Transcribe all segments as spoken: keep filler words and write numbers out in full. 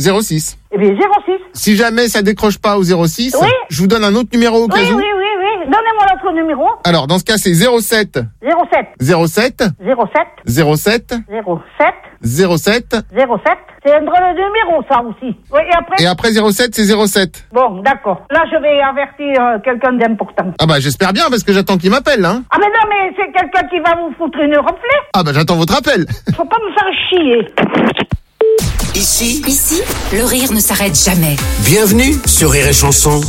zéro six. Eh bien, zéro six. Si jamais ça décroche pas au zéro six, oui. je vous donne un autre numéro au cas oui, où. Oui, oui, oui, donnez-moi l'autre numéro. Alors, dans ce cas, c'est zéro sept. zéro sept. zéro sept. zéro sept. zéro sept. zéro sept. zéro sept. zéro sept. C'est un drôle de numéro, ça aussi. Oui, et après? Et après zéro sept, c'est zéro sept. Bon, d'accord. Là, je vais avertir euh, quelqu'un d'important. Ah bah, j'espère bien, parce que j'attends qu'il m'appelle, hein. Ah, mais non, mais c'est quelqu'un qui va vous foutre une reflet. Ah bah, j'attends votre appel. Faut pas me faire chier. Ici, Ici, le rire ne s'arrête jamais. bienvenue sur Rire et Chanson.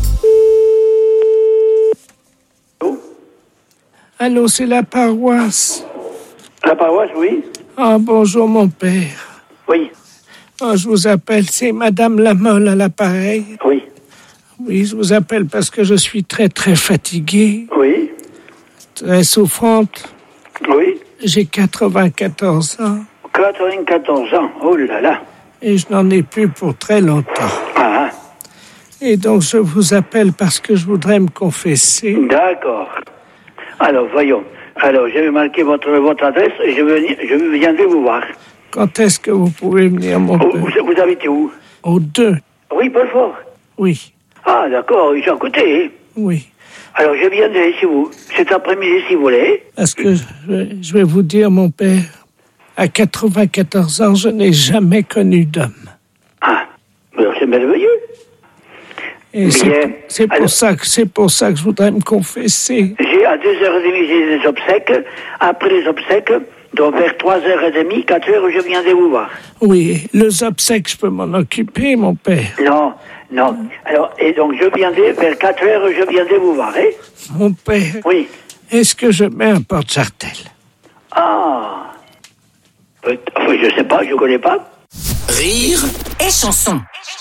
Allô, c'est la paroisse. La paroisse, oui. Ah, bonjour, mon père. Oui, Ah, je vous appelle, c'est Madame Lamolle à l'appareil. oui, Oui, je vous appelle parce que je suis très, très fatiguée, oui, très souffrante. oui. J'ai quatre-vingt-quatorze ans quatre-vingt-quatorze ans, oh là là. et je n'en ai plus pour très longtemps. Ah, Et donc, je vous appelle parce que je voudrais me confesser. d'accord. Alors, voyons. Alors, je vais marquer votre, votre adresse et je, vais, je viendrai vous voir. Quand est-ce que vous pouvez venir, mon Oh, père? vous, vous habitez où? Au deux. Oui, Belfort. Oui, Ah, d'accord, ils sont à côté. Hein. oui. Alors, je viendrai chez vous cet après-midi, si vous voulez. Parce que je vais, je vais vous dire, mon père, à quatre-vingt-quatorze ans, je n'ai jamais connu d'homme. Ah, alors c'est merveilleux. Et c'est, Bien. c'est pour Alors- ça que c'est pour ça que je voudrais me confesser. J'ai à deux heures trente, j'ai des obsèques. Après les obsèques, donc vers trois heures trente, quatre heures, je viendrai vous voir. Oui, les obsèques, je peux m'en occuper, mon père. Non, non. Alors, et donc je viendrai vers quatre heures, je viendrai vous voir, hein? Mon père, Oui. est-ce que je mets un porte-jartel? Ah. Peut- Enfin, je sais pas, je connais pas. Rire Et chanson.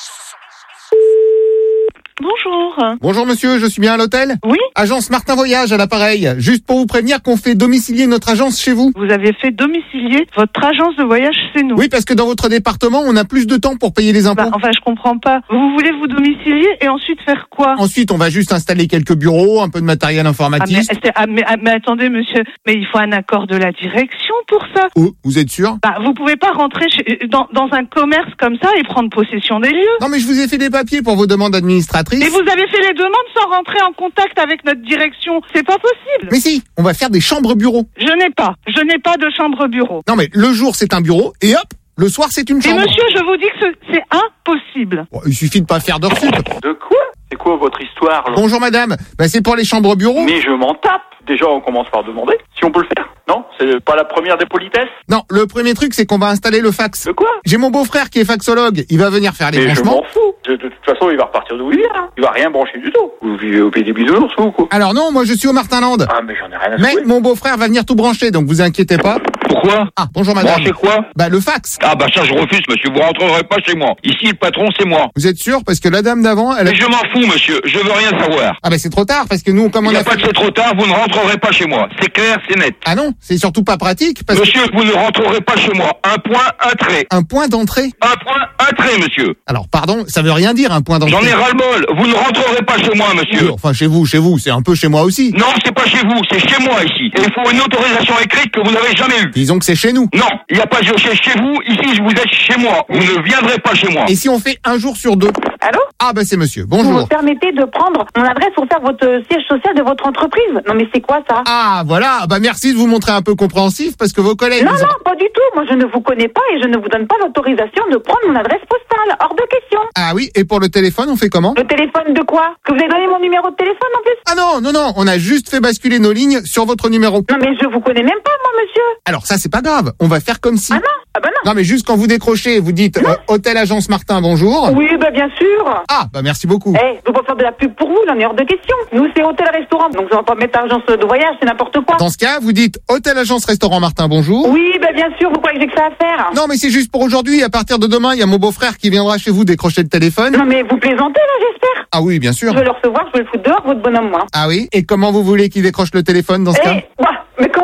Bonjour. Bonjour monsieur, je suis bien à l'hôtel? Oui. Agence Martin Voyage à l'appareil. Juste pour vous prévenir qu'on fait domicilier notre agence chez vous. Vous avez fait domicilier votre agence de voyage chez nous. Oui, parce que dans votre département, on a plus de temps pour payer les impôts. Bah, enfin, je comprends pas. Vous voulez vous domicilier et ensuite faire quoi? Ensuite, on va juste installer quelques bureaux, un peu de matériel Ah mais, informatique. c'est- ah, mais, ah, mais attendez, monsieur, mais il faut un accord de la direction pour ça. Oh, vous êtes sûr? Bah, vous pouvez pas rentrer chez- dans, dans un commerce comme ça et prendre possession des lieux. Non mais je vous ai fait des papiers pour vos demandes administratrices. Mais vous avez fait les demandes sans rentrer en contact avec notre direction. C'est pas possible. Mais si, on va faire des chambres bureaux. Je n'ai pas. Je n'ai pas de chambre bureau. Non mais le jour c'est un bureau et hop, le soir c'est une Et chambre. monsieur, je vous dis que ce- c'est impossible. Bon, il suffit de pas faire d'heure sup. De quoi? C'est quoi votre histoire là? Bonjour madame, bah, c'est pour les chambres bureaux. Mais je m'en tape. Déjà, on commence par demander si on peut le faire. Non? C'est pas la première des politesses? Non, le premier truc c'est qu'on va installer le fax. De quoi? J'ai mon beau-frère qui est faxologue, il va venir faire les Mais je branchements. m'en fous. De, de toute façon, il va repartir d'où il vient. hein. Il va rien brancher du tout. Vous vivez au pays des bisounours ou quoi? Alors non, moi je suis au Martinland. Ah, mais j'en ai rien à Mais jouer. mon beau-frère va venir tout brancher, donc vous inquiétez pas. Pourquoi? Ah, bonjour madame. Branchez quoi? Bah le fax. Ah bah ça je refuse monsieur, vous rentrerez pas chez moi. Ici le patron c'est moi. Vous êtes sûr? Parce que la dame d'avant, elle a... Mais je m'en fous monsieur, je veux rien savoir. Ah bah c'est trop tard, parce que nous, comme Il on n'y a a pas fait... de c'est trop tard, vous ne rentrerez pas chez moi. C'est clair, c'est net. Ah non, c'est surtout pas pratique, parce que... Monsieur, vous ne rentrerez pas chez moi. Un point, un trait. Un point d'entrée? Un point, un trait monsieur. Alors pardon, ça veut rien dire un point d'entrée. J'en ai ras-le-bol. Vous ne rentrerez pas chez moi monsieur. Oui, enfin chez vous, chez vous, c'est un peu chez moi aussi. Non, c'est pas chez vous, c'est chez moi ici. Et il faut une autorisation écrite que vous n'avez jamais eue. Disons que c'est chez nous. Non, il n'y a pas de chez chez vous, ici vous êtes chez moi. Vous ne viendrez pas chez moi. Et si on fait un jour sur deux? Allô? Ah bah c'est monsieur, Vous me bonjour. permettez de prendre mon adresse pour faire votre siège social de votre entreprise? Non mais c'est quoi ça? Ah voilà, bah merci de vous montrer un peu compréhensif, parce que vos collègues... Non, ils ont- non, pas du tout. Moi, je ne vous connais pas et je ne vous donne pas l'autorisation de prendre mon adresse postale. Hors de question. Ah oui, et pour le téléphone, on fait comment? Le téléphone de quoi? Que vous avez donné mon numéro de téléphone en plus? Ah non, non, non, on a juste fait basculer nos lignes sur votre numéro. Non mais je vous connais même pas, moi, monsieur. Alors ça, c'est pas grave, on va faire comme si... Ah non? Ah bah non. Non mais juste quand vous décrochez, vous dites euh, Hôtel Agence Martin, bonjour. Oui, bah bien sûr. Ah bah merci beaucoup. Eh, je veux pas faire de la pub pour vous, là, mais hors de question. Nous, c'est hôtel-restaurant, donc on va pas mettre agence de voyage, c'est n'importe quoi. Dans ce cas, vous dites Hôtel Agence Restaurant Martin, bonjour. Oui, bah bien sûr, vous croyez que j'ai que ça à faire? Non mais c'est juste pour aujourd'hui, à partir de demain, il y a mon beau-frère qui viendra chez vous décrocher le téléphone. Non mais vous plaisantez, là, j'espère. Ah oui, bien sûr. Je vais le recevoir, je vais le foutre dehors, votre bonhomme, moi. Ah oui. Et comment vous voulez qu'il décroche le téléphone dans ce cas? Eh, bah, mais comment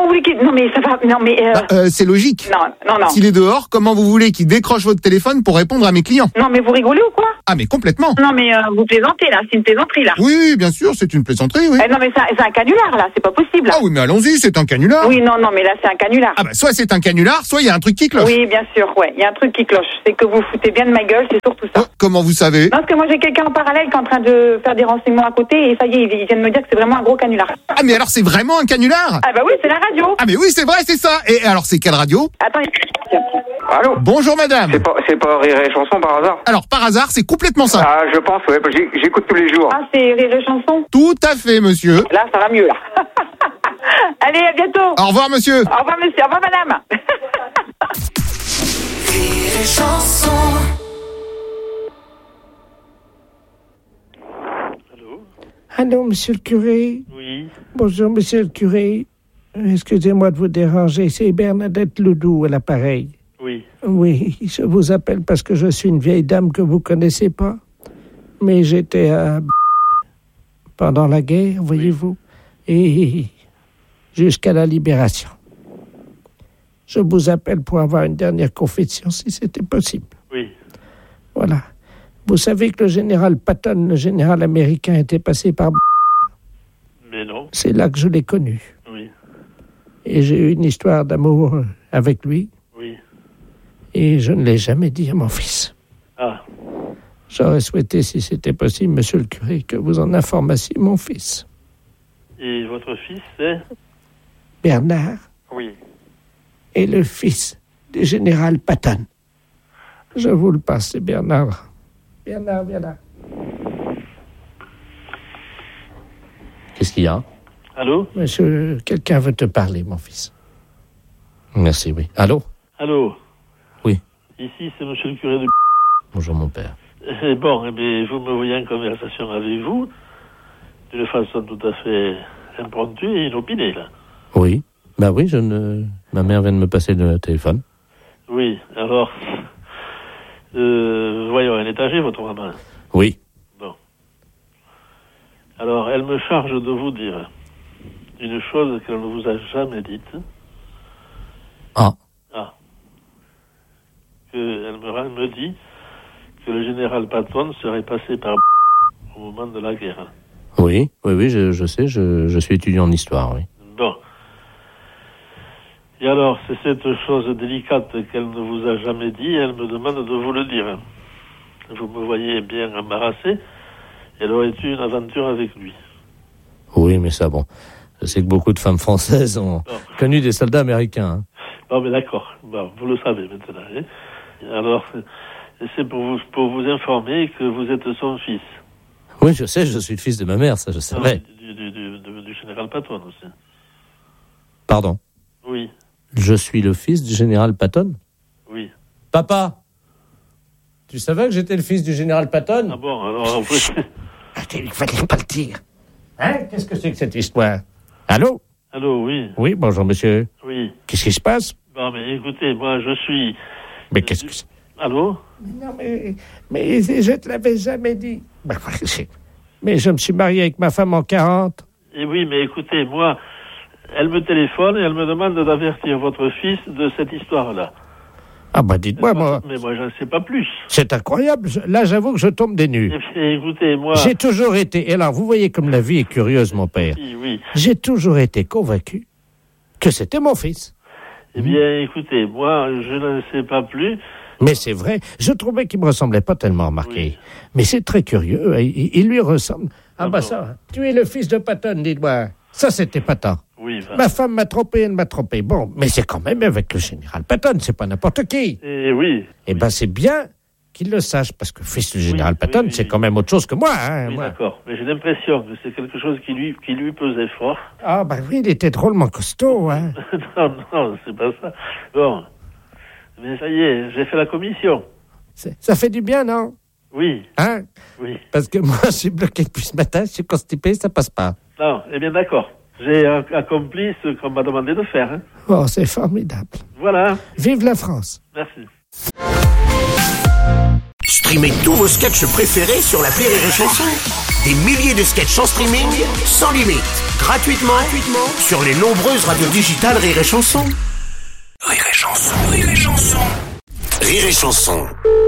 vous voulez qu'il... Non, mais ça va... Non, mais... Euh... Bah, euh, c'est logique. Non, non, non. S'il est dehors, comment vous voulez qu'il décroche votre téléphone pour répondre à mes clients? Non, mais vous rigolez ou quoi? Ah, mais complètement. Non, mais euh, vous plaisantez, là. C'est une plaisanterie, là. Oui, oui, bien sûr, c'est une plaisanterie, oui. Eh, non, mais ça, c'est un canular, là. C'est pas possible. Ah oui, mais allons-y, c'est un canular. Oui, non, non, mais là, c'est un canular. Ah bah, soit c'est un canular, soit il y a un truc qui cloche. Oui, bien sûr, ouais. Il y a un truc qui cloche. C'est que vous foutez bien de ma gueule, c'est surtout ça. Oh, comment vous savez? Non, parce que moi, j'ai quelqu'un en parallèle qui est en train de faire des renseignements à côté, et ça y est, il vient de me dire que c'est vraiment un gros canular. Ah, mais alors c'est vraiment un canular? Ah bah oui, c'est la radio. Ah, mais oui, c'est vrai, c'est ça. Et alors, c'est quelle radio? Attends, Allô? Bonjour, madame. C'est pas, c'est pas Rire et Chanson par hasard? Alors, par hasard, c'est complètement ça. Ah, je pense, ouais, parce que j'ai- j'écoute tous les jours. Ah, c'est Rire et Chanson. Tout à fait, monsieur. Là, ça va mieux, là. Allez, à bientôt. Au revoir, monsieur. Au revoir, monsieur. Au revoir, madame. Rire et chanson. Allô, monsieur le curé? Oui. Bonjour, monsieur le curé. Excusez-moi de vous déranger, c'est Bernadette Loudou à l'appareil. Oui. Oui, je vous appelle parce que je suis une vieille dame que vous connaissez pas. Mais j'étais à... pendant la guerre, voyez-vous, et jusqu'à la libération. Je vous appelle pour avoir une dernière confession, si c'était possible. Oui. Voilà. Vous savez que le général Patton, le général américain, était passé par... Mais non. C'est là que je l'ai connu. Oui. Et j'ai eu une histoire d'amour avec lui. Oui. Et je ne l'ai jamais dit à mon fils. Ah. J'aurais souhaité, si c'était possible, monsieur le curé, que vous en informassiez mon fils. Et votre fils, c'est? Bernard Oui. est le fils du général Patton. Je vous le passe, c'est Bernard. Bernard, viens là. Qu'est-ce qu'il y a? Allô? Monsieur, quelqu'un veut te parler, mon fils. Merci, oui. Allô? Allô? Oui. Ici, c'est monsieur le curé de... Bonjour, mon père. Eh bon, eh bien, vous me voyez en conversation avec vous, d'une façon tout à fait impromptue et inopinée, là. Oui. Bah oui, je ne... Ma mère vient de me passer le téléphone. Oui, alors... Euh, voyons, elle est âgée, votre maman. Oui. Bon. Alors, elle me charge de vous dire une chose qu'elle ne vous a jamais dite. Ah. Ah. Que elle me, elle me dit que le général Patton serait passé par au moment de la guerre. Oui, oui, oui, je, je sais, je, je suis étudiant en histoire, oui. Bon. Et alors, c'est cette chose délicate qu'elle ne vous a jamais dit, elle me demande de vous le dire. Vous me voyez bien embarrassé, elle aurait eu une aventure avec lui. Oui, mais ça, bon. Je sais que beaucoup de femmes françaises ont bon. connu des soldats américains. Hein. Bon, mais d'accord. Bon, vous le savez maintenant. Hein. Alors, c'est pour vous, pour vous informer que vous êtes son fils. Oui, je sais, je suis le fils de ma mère, ça, je sais. Non, du, du, du, du, du général Patton aussi. Pardon? Oui. Je suis le fils du général Patton? Oui. Papa, tu savais que j'étais le fils du général Patton? Ah bon, alors... Vous... Il fallait pas le dire. Hein? Qu'est-ce que c'est que cette histoire? Allô? Allô, oui. Oui, bonjour, monsieur. Oui. Qu'est-ce qui se passe? Bon, mais écoutez, moi, je suis... Mais qu'est-ce que c'est? Allô? Non, mais, mais je te l'avais jamais dit. Mais je me suis marié avec ma femme en quarante. Eh oui, mais écoutez, moi... Elle me téléphone et elle me demande d'avertir votre fils de cette histoire-là. Ah bah dites-moi, moi... Mais moi, j'en sais pas plus. C'est incroyable. Là, j'avoue que je tombe des nues. Eh bien, écoutez, moi... J'ai toujours été... Et alors, vous voyez comme la vie est curieuse, mon père. Oui, oui. J'ai toujours été convaincu que c'était mon fils. Eh bien, écoutez, moi, je ne sais pas plus... Mais c'est vrai, je trouvais qu'il me ressemblait pas tellement, remarqué. Oui. Mais c'est très curieux, il, il lui ressemble. Ah, ah bah bon. Ça, tu es le fils de Patton, dis-moi. Ça, c'était Patton. Oui, bah. Ma femme m'a trompé, elle m'a trompé. Bon, mais c'est quand même avec le général Patton, c'est pas n'importe qui. Eh oui. Eh ben, c'est bien qu'il le sache, parce que fils du général oui, Patton, oui, oui, c'est oui. quand même autre chose que moi. Hein, oui, moi. D'accord, mais j'ai l'impression que c'est quelque chose qui lui, qui lui pesait fort. Ah, bah oui, il était drôlement costaud, hein. non, non, c'est pas ça. Bon, mais ça y est, j'ai fait la commission. C'est, ça fait du bien, non? Oui. Hein? Oui. Parce que moi, je suis bloqué depuis ce matin, je suis constipé, ça passe pas. Non, eh bien d'accord. J'ai accompli ce qu'on m'a demandé de faire. Hein. Oh, c'est formidable. Voilà. Vive la France. Merci. Streamez tous vos sketchs préférés sur l'appli Rire et Chanson. Des milliers de sketchs en streaming, sans limite, gratuitement, gratuitement sur les nombreuses radios digitales Rire et Chanson. Rire et Chanson, Rire et Chanson. Rire et Chanson.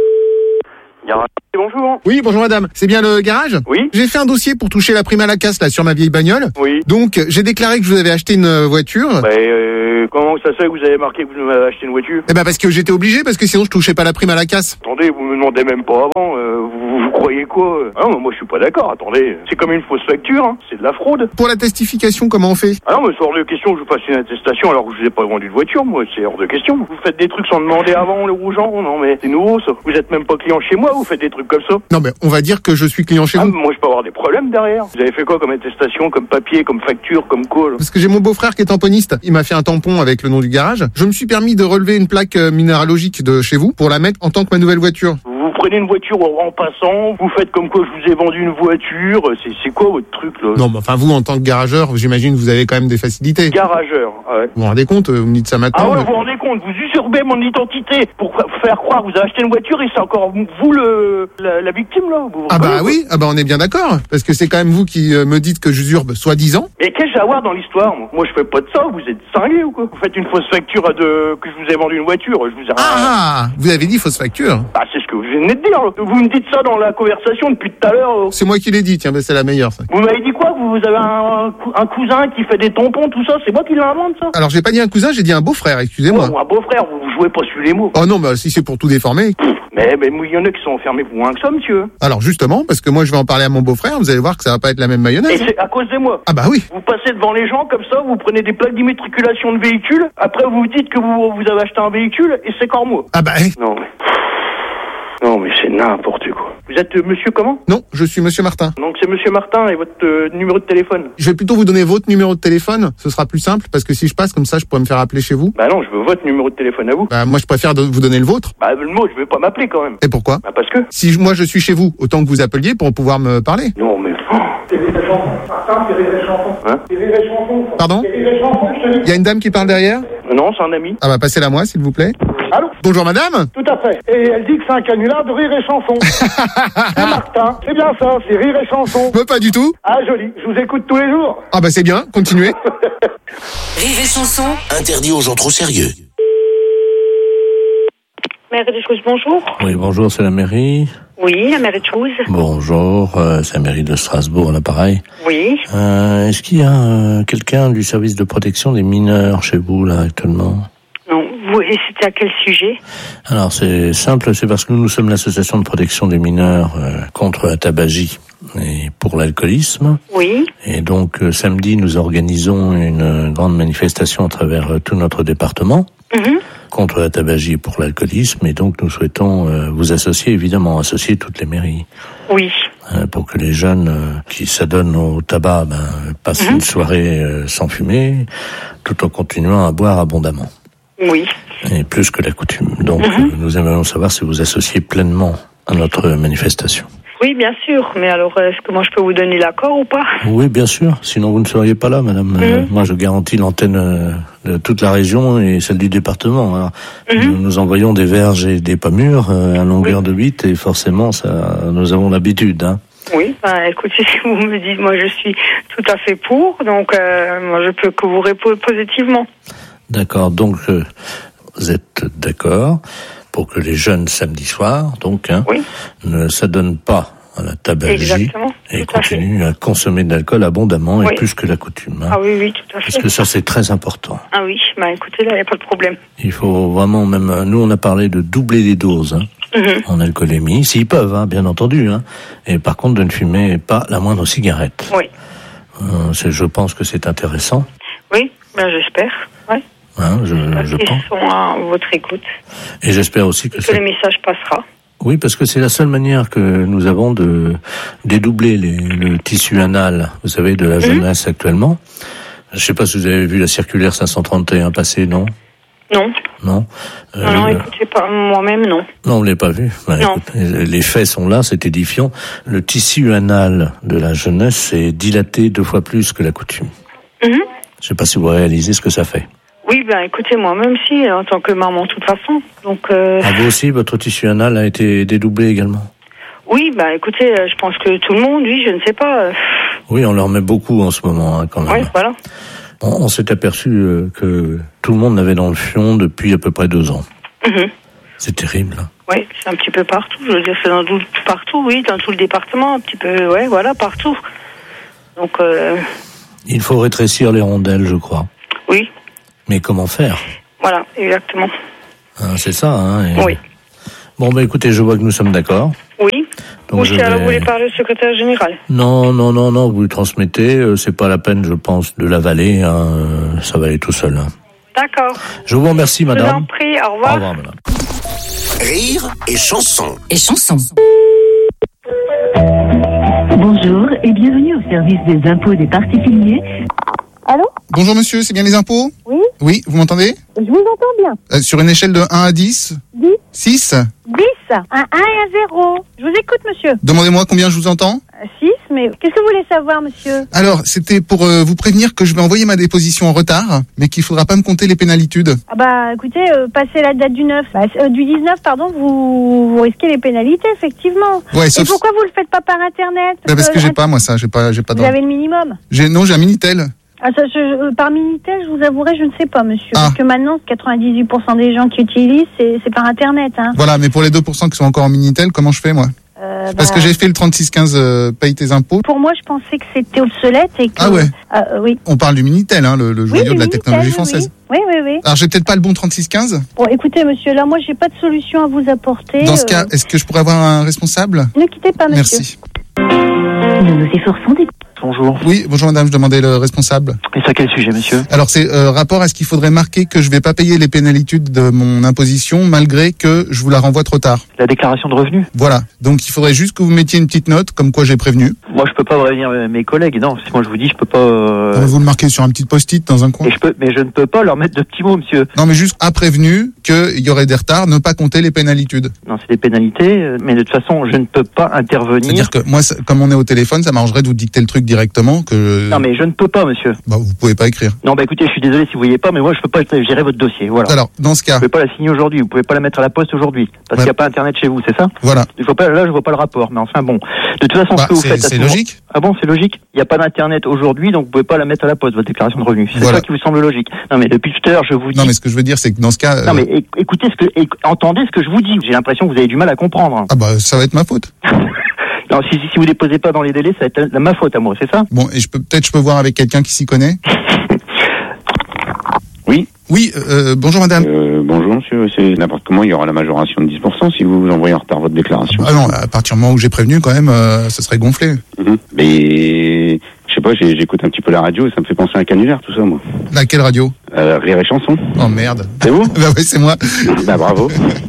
Bonjour. Oui, bonjour madame. C'est bien le garage ? Oui. J'ai fait un dossier pour toucher la prime à la casse là sur ma vieille bagnole. Oui. Donc j'ai déclaré que je vous avais acheté une voiture. Bah, euh, comment ça se fait que vous avez marqué que vous m'avez acheté une voiture ? Eh ben parce que j'étais obligé, parce que sinon je touchais pas la prime à la casse. Attendez, vous me demandez même pas avant. Euh, vous, vous croyez quoi ? Ah non, moi je suis pas d'accord. Attendez, c'est comme une fausse facture. Hein. C'est de la fraude. Pour la testification, comment on fait ? Ah non, mais c'est hors de question que je vous fasse une attestation alors que je vous ai pas vendu de voiture. Moi, c'est hors de question. Vous faites des trucs sans demander avant aux gens. Non mais c'est nouveau ça. Vous êtes même pas client chez moi. Vous faites des trucs comme ça. Non mais on va dire que je suis client chez ah, vous. Moi je peux avoir des problèmes derrière. Vous avez fait quoi comme attestation, comme papier, comme facture, comme quoi là ? Parce que j'ai mon beau-frère qui est tamponiste. Il m'a fait un tampon avec le nom du garage. Je me suis permis de relever une plaque minéralogique de chez vous pour la mettre en tant que ma nouvelle voiture. Vous prenez une voiture en passant, vous faites comme quoi je vous ai vendu une voiture, c'est, c'est quoi votre truc là ? Non, mais enfin vous en tant que garageur, j'imagine que vous avez quand même des facilités. Garageur, ouais. Vous vous rendez compte ? Vous me dites ça maintenant. Ah ouais, mais... vous vous rendez compte, vous usurpez mon identité pour faire croire que vous avez acheté une voiture et c'est encore vous le la, la victime là. Vous ah bah oui, ah bah on est bien d'accord, parce que c'est quand même vous qui euh, me dites que j'usurpe soi-disant. Mais qu'est-ce que j'ai à voir dans l'histoire moi ? Moi je fais pas de ça, vous êtes cinglé ou quoi ? Vous faites une fausse facture à de que je vous ai vendu une voiture, je vous ai... Ah, vous avez dit fausse facture. Bah c'est ce que vous venez de dire. Vous me dites ça dans la conversation depuis tout à l'heure. C'est moi qui l'ai dit, tiens, bah c'est la meilleure ça. Vous m'avez dit quoi ? Vous avez un, un cousin qui fait des tampons, tout ça, c'est moi qui l'invente ça ? Alors j'ai pas dit un cousin, j'ai dit un beau-frère, excusez-moi. Oh, un beau-frère, vous, vous jouez pas sur les mots. Oh non, bah si c'est pour tout déformer. Mais mais il y en a qui sont enfermés pour moins que ça, monsieur. Alors justement, parce que moi je vais en parler à mon beau-frère, vous allez voir que ça va pas être la même mayonnaise. Et c'est à cause de moi. Ah bah oui. Vous passez devant les gens comme ça, vous prenez des plaques d'immatriculation de véhicules, après vous vous dites que vous, vous avez acheté un véhicule et c'est encore moi. Ah bah non mais... Non mais c'est n'importe quoi. Vous êtes euh, monsieur comment ? Non, je suis monsieur Martin. Donc c'est monsieur Martin et votre euh, numéro de téléphone ? Je vais plutôt vous donner votre numéro de téléphone, ce sera plus simple, parce que si je passe comme ça, je pourrais me faire appeler chez vous. Bah non, je veux votre numéro de téléphone à vous. Bah moi je préfère de vous donner le vôtre. Bah le mot, je vais pas m'appeler quand même. Et pourquoi ? Bah parce que... Si je, moi je suis chez vous, autant que vous appeliez pour pouvoir me parler. Non mais... Oh. C'est Rire et Chanson. Martin, c'est Rire et Chanson. Hein ? C'est Rire et Chanson. Pardon ? C'est Rire et Chanson, je te dis. Il y a une dame qui parle derrière ? Non, c'est un ami. Ah bah passez-la moi s'il vous plaît. Allô ? Bonjour madame ? Tout à fait. Et elle dit que c'est un canular de Rire et Chanson. C'est Martin. C'est bien ça, c'est Rire et Chanson. Bah pas du tout. Ah joli, je vous écoute tous les jours. Ah bah c'est bien, continuez. Rire et Chanson. Interdit aux gens trop sérieux. Mairie de Chouze, bonjour. Oui, bonjour, c'est la mairie. Oui, la mairie de Chouze. Bonjour, euh, c'est la mairie de Strasbourg, à l'appareil. Oui. Euh, est-ce qu'il y a euh, quelqu'un du service de protection des mineurs chez vous, là, actuellement ? Non, vous, et c'était à quel sujet ? Alors, c'est simple, c'est parce que nous, nous sommes l'association de protection des mineurs euh, contre la tabagie et pour l'alcoolisme. Oui. Et donc, euh, samedi, nous organisons une euh, grande manifestation à travers euh, tout notre département. Mm-hmm. Contre la tabagie et pour l'alcoolisme, et donc nous souhaitons euh, vous associer, évidemment, associer toutes les mairies. Oui. Euh, pour que les jeunes euh, qui s'adonnent au tabac ben, passent mmh. une soirée euh, sans fumer, tout en continuant à boire abondamment. Oui. Et plus que la coutume. Donc mmh. euh, nous aimerions savoir si vous associez pleinement à notre manifestation. Oui, bien sûr. Mais alors, est-ce que moi je peux vous donner l'accord ou pas ? Oui, bien sûr. Sinon, vous ne seriez pas là, madame. Mmh. Euh, moi, je garantis l'antenne euh, de toute la région et celle du département. Alors, mmh. nous, nous envoyons des verges et des pommures euh, à longueur oui. de huit et forcément, ça, nous avons l'habitude. Hein. Oui, ben, écoutez, si vous me dites, moi, je suis tout à fait pour. Donc, euh, moi, je peux que vous répondre positivement. D'accord. Donc, euh, vous êtes d'accord pour que les jeunes samedi soir, donc, hein, oui. ne s'adonnent pas à la tabagie. Exactement, et continuent à, à consommer de l'alcool abondamment oui. et plus que la coutume. Hein. Ah oui, oui, tout à fait. Parce que ça, c'est très important. Ah oui, bah écoutez, là, il n'y a pas de problème. Il faut vraiment même... Nous, on a parlé de doubler les doses hein, mm-hmm. en alcoolémie, s'ils peuvent, hein, bien entendu. Hein. Et par contre, de ne fumer pas la moindre cigarette. Oui. Euh, c'est, je pense que c'est intéressant. Oui, ben j'espère, oui. Hein, je, je Ils pense. sont à votre écoute. Et j'espère aussi que, que ça... le message passera. Oui, parce que c'est la seule manière que nous avons de dédoubler les, le tissu anal, vous savez, de la jeunesse mmh. actuellement. Je ne sais pas si vous avez vu la circulaire cinq cent trente et un passer, non ? Non. Non. Euh, non, non, écoutez, pas, moi-même, non. Non, vous ne l'avez pas vu. Ben, non. Écoute, les faits sont là, c'est édifiant. Le tissu anal de la jeunesse est dilaté deux fois plus que la coutume. Mmh. Je ne sais pas si vous réalisez ce que ça fait. Oui, ben écoutez, moi-même si, en tant que maman, de toute façon. Donc. Euh... Ah, vous aussi, votre tissu anal a été dédoublé également. Oui, ben écoutez, euh, je pense que tout le monde, oui, je ne sais pas. Euh... Oui, on leur met beaucoup en ce moment, hein, quand même. Oui, voilà. On, on s'est aperçu euh, que tout le monde l'avait dans le fion depuis à peu près deux ans. Mm-hmm. C'est terrible. Hein. Oui, c'est un petit peu partout. Je veux dire, c'est dans tout, partout, oui, dans tout le département, un petit peu, ouais, voilà, partout. Donc. Euh... Il faut rétrécir les rondelles, je crois. Oui. Mais comment faire? Voilà, exactement. Ah, c'est ça, hein. Et... Oui. Bon, bah écoutez, je vois que nous sommes d'accord. Oui. Donc Ou si vais... alors vous voulez parler au secrétaire général? Non, non, non, non, vous lui transmettez. Euh, c'est pas la peine, je pense, de l'avaler. Hein, euh, ça va aller tout seul. Hein. D'accord. Je vous remercie, madame. Je vous en prie, au revoir. Au revoir, madame. Rire et chanson. Et chanson. Bonjour et bienvenue au service des impôts des particuliers. Allô? Bonjour monsieur, c'est bien les impôts? Oui. Oui, vous m'entendez? Je vous entends bien. Euh, sur une échelle de un à dix? dix. six? dix. Un un et un zéro. Je vous écoute, monsieur. Demandez-moi combien je vous entends? six, mais qu'est-ce que vous voulez savoir, monsieur? Alors, c'était pour euh, vous prévenir que je vais envoyer ma déposition en retard, mais qu'il faudra pas me compter les pénalitudes. Ah bah, écoutez, euh, passez la date du neuf, bah, euh, du dix-neuf, pardon, vous, vous risquez les pénalités, effectivement. Ouais, sauf... Et pourquoi vous le faites pas par Internet? Parce, bah, parce que, que j'ai pas, moi, ça, j'ai pas, j'ai pas. Vous avez le minimum? J'ai, non, j'ai un Minitel. Ah, ça, je, euh, par Minitel, je vous avouerai, je ne sais pas, monsieur. Ah. Parce que maintenant, quatre-vingt-dix-huit pour cent des gens qui utilisent, c'est, c'est par Internet. Hein. Voilà, mais pour les deux pour cent qui sont encore en Minitel, comment je fais, moi? Euh, Parce bah, que j'ai fait le trente-six quinze euh, paye tes impôts. Pour moi, je pensais que c'était obsolète et que... Ah ouais euh, oui. On parle du Minitel, hein, le, le joyau oui, de la Minitel, technologie oui, française. Oui, oui, oui. Alors, j'ai peut-être pas le bon trente-six quinze. Bon, écoutez, monsieur, là, moi, j'ai pas de solution à vous apporter. Dans ce euh... cas, est-ce que je pourrais avoir un responsable? Ne quittez pas, monsieur. Merci. Nous nous efforçons des... Bonjour. Oui, bonjour madame, je demandais le responsable. Et c'est à quel sujet, monsieur? Alors c'est euh, rapport à ce qu'il faudrait marquer que je vais pas payer les pénalitudes de mon imposition malgré que je vous la renvoie trop tard. La déclaration de revenus? Voilà, donc il faudrait juste que vous mettiez une petite note comme quoi j'ai prévenu. Moi je peux pas prévenir mes collègues, non, moi je vous dis je peux pas... Euh... Vous le marquez sur un petit post-it dans un coin. Et je peux, mais je ne peux pas leur mettre de petits mots, monsieur. Non mais juste à prévenu qu'il y aurait des retards, ne pas compter les pénalitudes. Non, c'est des pénalités, mais de toute façon je ne peux pas intervenir. C'est-à-dire que moi, comme on est au téléphone, ça m'arrangerait de vous dicter le truc directement que... Non mais je ne peux pas, monsieur. Bah vous pouvez pas écrire. Non bah écoutez, je suis désolé si vous voyez pas, mais moi je peux pas gérer votre dossier, voilà. Alors dans ce cas, vous pouvez pas la signer aujourd'hui, vous pouvez pas la mettre à la poste aujourd'hui, parce ouais. qu'il n'y a pas internet chez vous, c'est ça? Voilà. Il faut pas, là je vois pas le rapport, mais enfin bon. De toute façon, bah, ce que vous c'est, faites, c'est logique. Moment... Ah bon, c'est logique. Il n'y a pas d'internet aujourd'hui, donc vous pouvez pas la mettre à la poste, votre déclaration de revenus. C'est voilà. ça qui vous semble logique. Non mais depuis tout à l'heure, je vous dis. Non mais ce que je veux dire, c'est que dans ce cas. Non euh... mais écoutez ce que, entendez ce que je vous dis. J'ai l'impression que vous avez du mal à comprendre. Ah bah ça va être ma faute. Non, si, si vous déposez pas dans les délais, ça va être ma faute à moi, c'est ça? Bon, et je peux peut-être je peux voir avec quelqu'un qui s'y connaît. Oui. Oui, euh, bonjour madame. Euh, bonjour monsieur, c'est n'importe comment, il y aura la majoration de dix pour cent si vous vous envoyez en retard votre déclaration. Ah non, à partir du moment où j'ai prévenu quand même, euh, ça serait gonflé. Mmh. Mais je sais pas, j'ai, j'écoute un petit peu la radio et ça me fait penser à un canulaire tout ça moi. Laquelle radio? Euh, Rire et chanson. Oh merde. C'est vous? Bah oui, c'est moi. Bah bravo.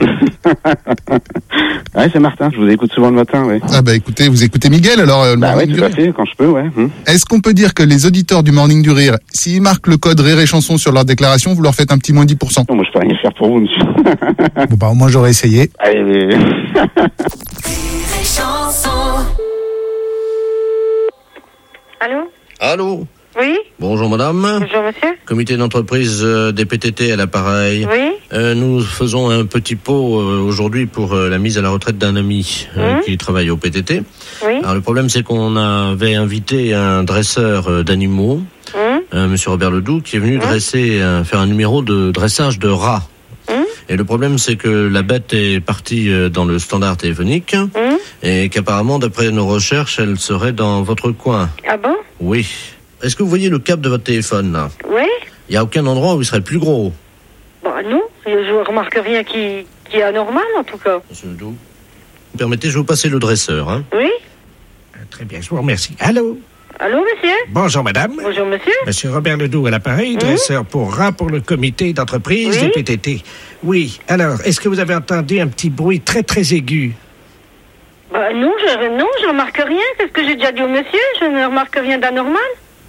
Ouais, c'est Martin, je vous écoute souvent le matin, ouais. Ah bah écoutez, vous écoutez Miguel alors euh, le Bah Morning ouais, du tout à Rire. fait, quand je peux, ouais. Hum. Est-ce qu'on peut dire que les auditeurs du Morning du Rire, s'ils marquent le code Rire et Chanson sur leur déclaration, vous leur faites un petit moins dix pour cent? Non, moi je peux rien faire pour vous, monsieur. Bon bah au moins j'aurais essayé. Allez. Rire et chanson. Allô? Allô? Oui? Bonjour madame. Bonjour monsieur. Comité d'entreprise euh, des P T T à l'appareil. Oui? Euh, nous faisons un petit pot euh, aujourd'hui pour euh, la mise à la retraite d'un ami euh, mmh. qui travaille au P T T. Oui? Alors le problème c'est qu'on avait invité un dresseur euh, d'animaux, mmh. euh, monsieur Robert Ledoux, qui est venu mmh. dresser, euh, faire un numéro de dressage de rats. Mmh. Et le problème c'est que la bête est partie euh, dans le standard téléphonique mmh. et qu'apparemment d'après nos recherches elle serait dans votre coin. Ah bon? Oui. Est-ce que vous voyez le cap de votre téléphone, là? Oui. Il n'y a aucun endroit où il serait plus gros. Bah non, je ne remarque rien qui, qui est anormal, en tout cas. Monsieur Ledoux, vous permettez, je vais vous passer le dresseur, hein? Oui. Très bien, je vous remercie. Allô? Allô, monsieur? Bonjour, madame. Bonjour, monsieur. Monsieur Robert Ledoux à l'appareil, mmh. dresseur pour rats pour le comité d'entreprise oui. des P T T. Oui, alors, est-ce que vous avez entendu un petit bruit très, très aigu? Bah non, je non, je remarque rien. C'est ce que j'ai déjà dit au monsieur. Je ne remarque rien d'anormal.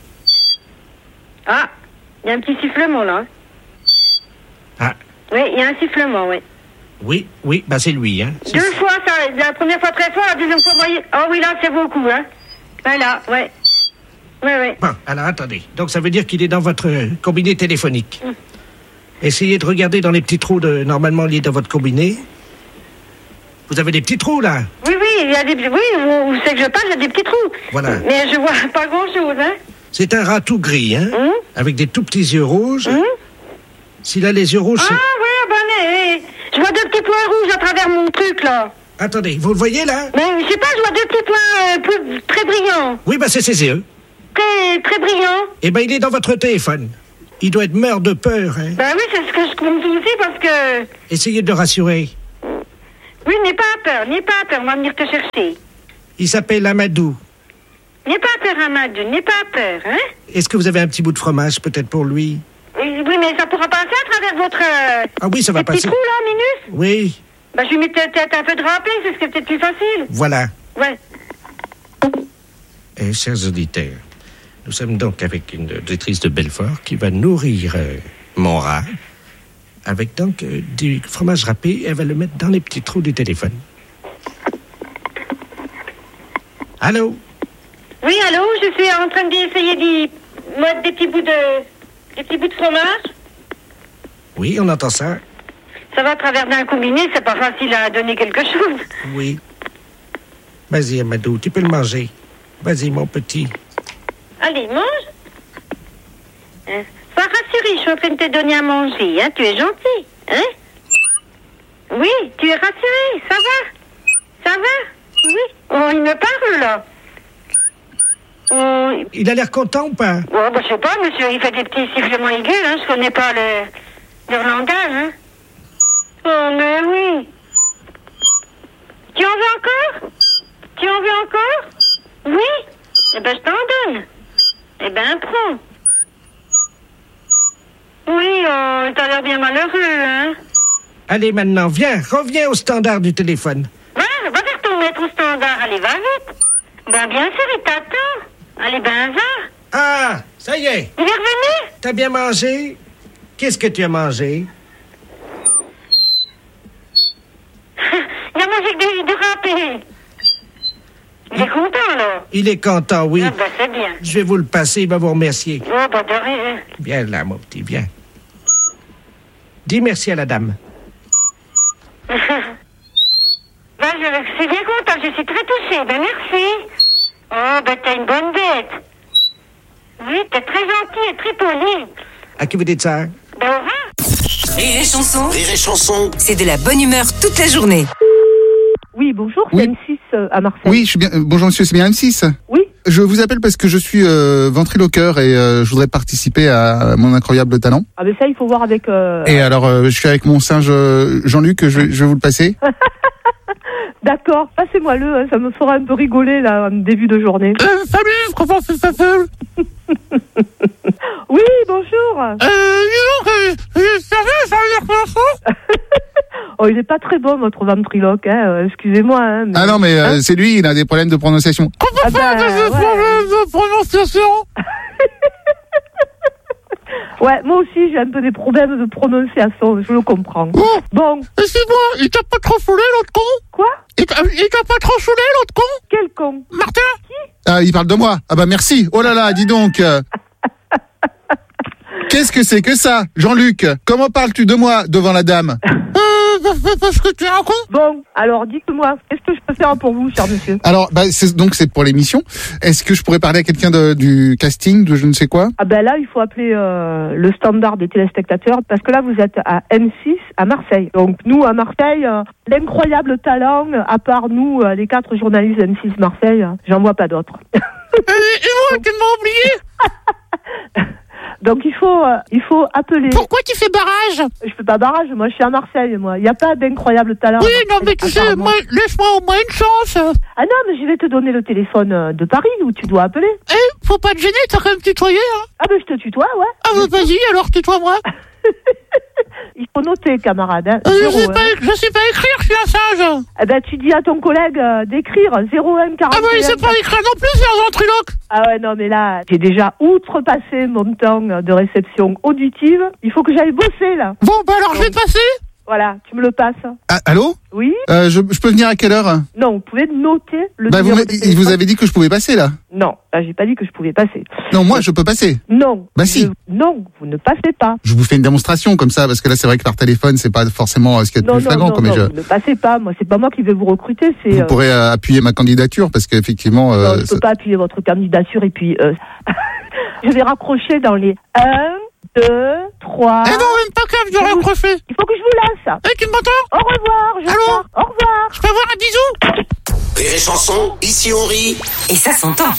Ah, il y a un petit sifflement, là. Ah. Oui, il y a un sifflement, oui. Oui, oui, bah c'est lui, hein. C'est... Deux fois, ça, la première fois très fort, la deuxième fois, voyez. Oh oui, là, c'est beaucoup, hein. Voilà, ouais. Oui, oui. Bon, alors attendez. Donc ça veut dire qu'il est dans votre combiné téléphonique. Mmh. Essayez de regarder dans les petits trous de, normalement liés dans votre combiné. Vous avez des petits trous, là? Oui, oui, il y a des... Oui, vous, vous savez que je parle, il y a des petits trous. Voilà. Mais je vois pas grand-chose, hein. C'est un rat tout gris, hein? Hum? Avec des tout petits yeux rouges. Hum? S'il a les yeux rouges... Ah, oui, ben, mais, je vois deux petits points rouges à travers mon truc, là. Attendez, vous le voyez, là? Mais je sais pas, je vois deux petits points euh, plus, très brillants. Oui, ben c'est ses yeux. Très, très brillants. Eh ben, il est dans votre téléphone. Il doit être mort de peur, hein? Ben oui, c'est ce que je compte aussi, parce que... Essayez de le rassurer. Oui, n'aie pas peur, n'aie pas peur, on va venir te chercher. Il s'appelle Amadou. N'aie pas peur, Amadou, n'aie pas peur, hein? Est-ce que vous avez un petit bout de fromage, peut-être, pour lui? Oui, oui, mais ça pourra passer à travers votre... Euh, ah oui, ça va passer. Petit trou, là, minus? Oui. Ben, je lui mets peut-être un peu de râpé, c'est ce qui est peut-être plus facile. Voilà. Ouais. Eh, chers auditeurs, nous sommes donc avec une auditrice de Belfort qui va nourrir euh, mon rat avec donc euh, du fromage râpé. Elle va le mettre dans les petits trous du téléphone. Allô? Oui, allô, je suis en train d'essayer d'y mettre des petits bouts de... des petits bouts de fromage. Oui, on entend ça. Ça va à travers d'un combiné, c'est pas facile à donner quelque chose. Oui. Vas-y, Amadou, tu peux le manger. Vas-y, mon petit. Allez, mange. Hein? Sois rassuré, je suis en train de te donner à manger, hein. Tu es gentil, hein? Oui, tu es rassuré, ça va? Ça va? Oui. Oh, il me parle, là. Oh... Il a l'air content ou pas? Oh, bah, je sais pas, monsieur, il fait des petits sifflements aigus, hein. Je connais pas le... leur langage, hein. Oh, mais oui. Tu en veux encore? Tu en veux encore? Oui? Eh ben, je t'en donne. Eh ben, prends. Oui, oh, t'as l'air bien malheureux, hein? Allez, maintenant, viens, reviens au standard du téléphone. Va, va vers ton maître au standard, allez, va vite. Ben, bien sûr, il t'attend. Allez, ben, va. Ah, ça y est. Il est revenu? T'as bien mangé? Qu'est-ce que tu as mangé? Il a mangé du, du râpé. Il est content, là. Il est content, oui. Ah, ben, c'est bien. Je vais vous le passer, il va vous remercier. Oh, ben, de rien. Viens là, mon petit, viens. Dis merci à la dame. Ben, je suis bien content, je suis très touchée. Ben, merci. Oh, ben, t'as une bonne bête. Oui, t'es très gentil et très poli. À qui vous dites ça? Ben, au revoir. Rire et chanson. Rire et chanson. C'est de la bonne humeur toute la journée. Oui, bonjour, c'est Oui. M six euh, à Marseille. Oui, je suis bien. euh, bonjour monsieur, c'est bien M six. Oui. Je vous appelle parce que je suis euh, ventriloqueur et euh, je voudrais participer à mon incroyable talent. Ah ben ça, il faut voir avec... Euh... Et alors, euh, je suis avec mon singe euh, Jean-Luc, je, vais- je vais vous le passer. D'accord, passez-moi-le, hein, ça me fera un peu rigoler, là, en début de journée. Euh, salut, comment ça s'appelle? Oui, bonjour. Euh, dis donc, euh, euh, sérieux, ça veut dire quoi? Oh, il est pas très bon, votre ventriloque, hein, euh, excusez-moi. Hein, mais... Ah non, mais euh, Hein c'est lui, il a des problèmes de prononciation. Comment Ah ça, bah, des ouais. problèmes de prononciation? Ouais, moi aussi, j'ai un peu des problèmes de prononciation, je le comprends. Oh, Bon, excuse-moi, il t'a pas trop saoulé, l'autre con? quoi? Il t'a il t'a pas trop saoulé, l'autre con? Quel con? Martin? Qui? Ah, il parle de moi. Ah bah merci. Oh là là, dis donc. euh. Qu'est-ce que c'est que ça, Jean-Luc? Comment parles-tu de moi devant la dame? Euh, parce que tu es un con. Bon, alors dites-moi, qu'est-ce que je peux faire pour vous, cher monsieur? Alors, bah, c'est, donc c'est pour l'émission. Est-ce que je pourrais parler à quelqu'un de- du casting, de je ne sais quoi? Ah ben là, il faut appeler euh, le standard des téléspectateurs, parce que là, vous êtes à M six, à Marseille. Donc nous, à Marseille, euh, l'incroyable talent, à part nous, euh, les quatre journalistes M six Marseille, euh, j'en vois pas d'autres. Et moi, tu m'as oublié? Donc il faut, euh, il faut appeler... Pourquoi tu fais barrage? Je fais pas barrage, moi je suis à Marseille, moi. Il n'y a pas d'incroyable talent. Oui, à non, mais Marseille, tu sais, apparemment. moi, laisse-moi au moins une chance. Ah non, mais je vais te donner le téléphone euh, de Paris où tu dois appeler. Eh, faut pas te gêner, t'as quand même tutoyé, hein. Ah ben je te tutoie, ouais. Ah bah vas-y, alors tutoie-moi. Il faut noter, camarade. Hein. Euh, Zéro, je, sais hein. pas, je sais pas écrire, je suis un sage. Eh ben tu dis à ton collègue euh, d'écrire zéro un quarante et un. Ah bah il sait pas écrire non plus, c'est un ventriloque. Ah ouais, non, mais là, j'ai déjà outrepassé mon temps de réception auditive. Il faut que j'aille bosser, là. Bon, bah alors je vais passer. Voilà, tu me le passes. Ah, allô? Oui? Euh, je, je peux venir à quelle heure? Non, vous pouvez noter le Bah, vous, numéro m'a- de il téléphone. vous avez dit que je pouvais passer, là. Non, là, j'ai pas dit que je pouvais passer. Non, moi, je peux passer. Non. Bah, si. Je- Non, vous ne passez pas. Je vous fais une démonstration comme ça, parce que là, c'est vrai que par téléphone, c'est pas forcément euh, ce qu'il y a de Non, plus non, flagrant. non, quoi, mais non, je, vous ne passez pas. Moi, c'est pas moi qui vais vous recruter, c'est... vous euh, pourrez euh, appuyer ma candidature, parce qu'effectivement... Non, Euh, je peux ça- pas appuyer votre candidature et puis... euh, je vais raccrocher dans les un, deux, trois... Eh non, même pas grave, je vais raccrocher. Il faut que je vous laisse. Eh, tu m'entends? Au revoir, je Allô? pars. Au revoir. Je peux avoir un bisou? Rire et chanson, ici on rit. Et ça s'entend.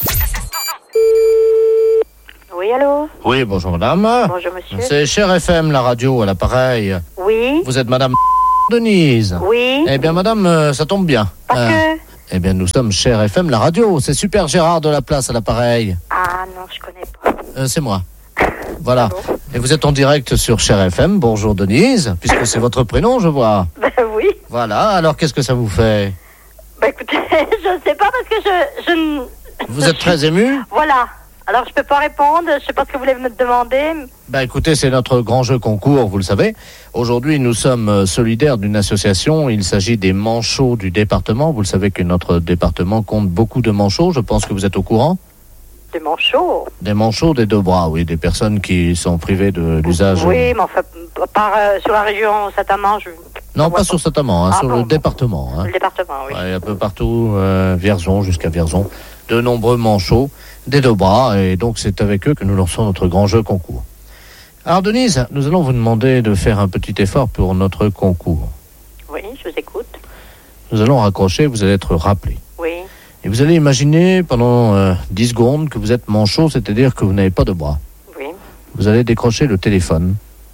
Oui, allô? Oui, bonjour madame. Bonjour, monsieur. C'est Cher F M, la radio, à l'appareil. Oui. Vous êtes madame Denise. Oui. Eh bien madame, euh, ça tombe bien. Parce Euh, que... Eh bien nous sommes Cher F M, la radio. C'est Super Gérard de la Place à l'appareil. Ah non, je connais pas. Euh, c'est moi. Voilà. Et vous êtes en direct sur Cher F M. Bonjour Denise, puisque c'est votre prénom, je vois. Ben oui. Voilà, alors qu'est-ce que ça vous fait? Ben écoutez, je ne sais pas parce que je... je ne... Vous êtes très ému? Voilà. Alors je peux pas répondre, je sais pas ce que vous voulez me demander. Bah écoutez, c'est notre grand jeu concours, vous le savez. Aujourd'hui, nous sommes euh, solidaires d'une association. Il s'agit des manchots du département. Vous le savez que notre département compte beaucoup de manchots. Je pense que vous êtes au courant. Des manchots. Des manchots des deux bras, oui. Des personnes qui sont privées de l'usage. Oui, mais enfin, par, euh, sur la région Saint-Amand, je... Non, pas sur Saint-Amand, hein, Ah, sur bon, le bon. département. Hein. le département, oui. Ouais, un peu partout, euh, Vierzon jusqu'à Vierzon. De nombreux manchots des deux bras. Et donc, c'est avec eux que nous lançons notre grand jeu concours. Alors, Denise, nous allons vous demander de faire un petit effort pour notre concours. Oui, je vous écoute. Nous allons raccrocher, vous allez être rappelé. Oui. Et vous allez imaginer pendant euh, dix secondes que vous êtes manchot, c'est-à-dire que vous n'avez pas de bras. Oui. Vous allez décrocher le téléphone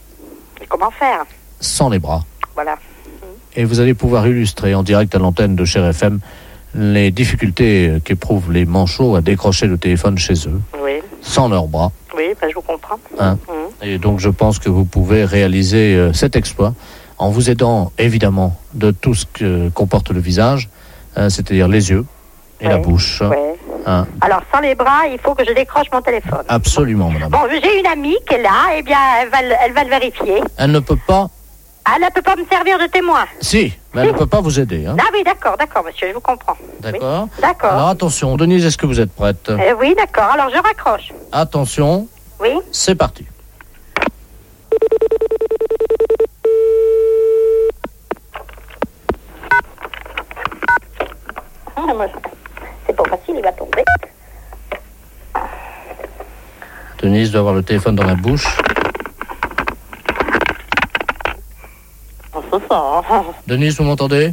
Et comment faire? sans les bras. Voilà. Et vous allez pouvoir illustrer en direct à l'antenne de Cher F M les difficultés euh, qu'éprouvent les manchots à décrocher le téléphone chez eux, Oui. sans leurs bras. Oui, ben je vous comprends. Hein. Mhm. Et donc je pense que vous pouvez réaliser euh, cet exploit en vous aidant évidemment de tout ce que comporte le visage, euh, c'est-à-dire les yeux et la bouche. Oui. Hein. Alors, sans les bras, il faut que je décroche mon téléphone. Absolument, madame. Bon, j'ai une amie qui est là, eh bien, elle va, le- elle va le vérifier. Elle ne peut pas... Elle ne peut pas me servir de témoin. Si, mais elle ne peut pas vous aider. Hein. Ah oui, d'accord, d'accord, monsieur, je vous comprends. D'accord. Oui. D'accord. Alors attention, Denise, est-ce que vous êtes prête? Euh, oui, d'accord, alors je raccroche. Attention, Oui. c'est parti. Ah, moi, c'est pas facile, il va tomber. Denise doit avoir le téléphone dans la bouche. On se sent. Denise, vous m'entendez?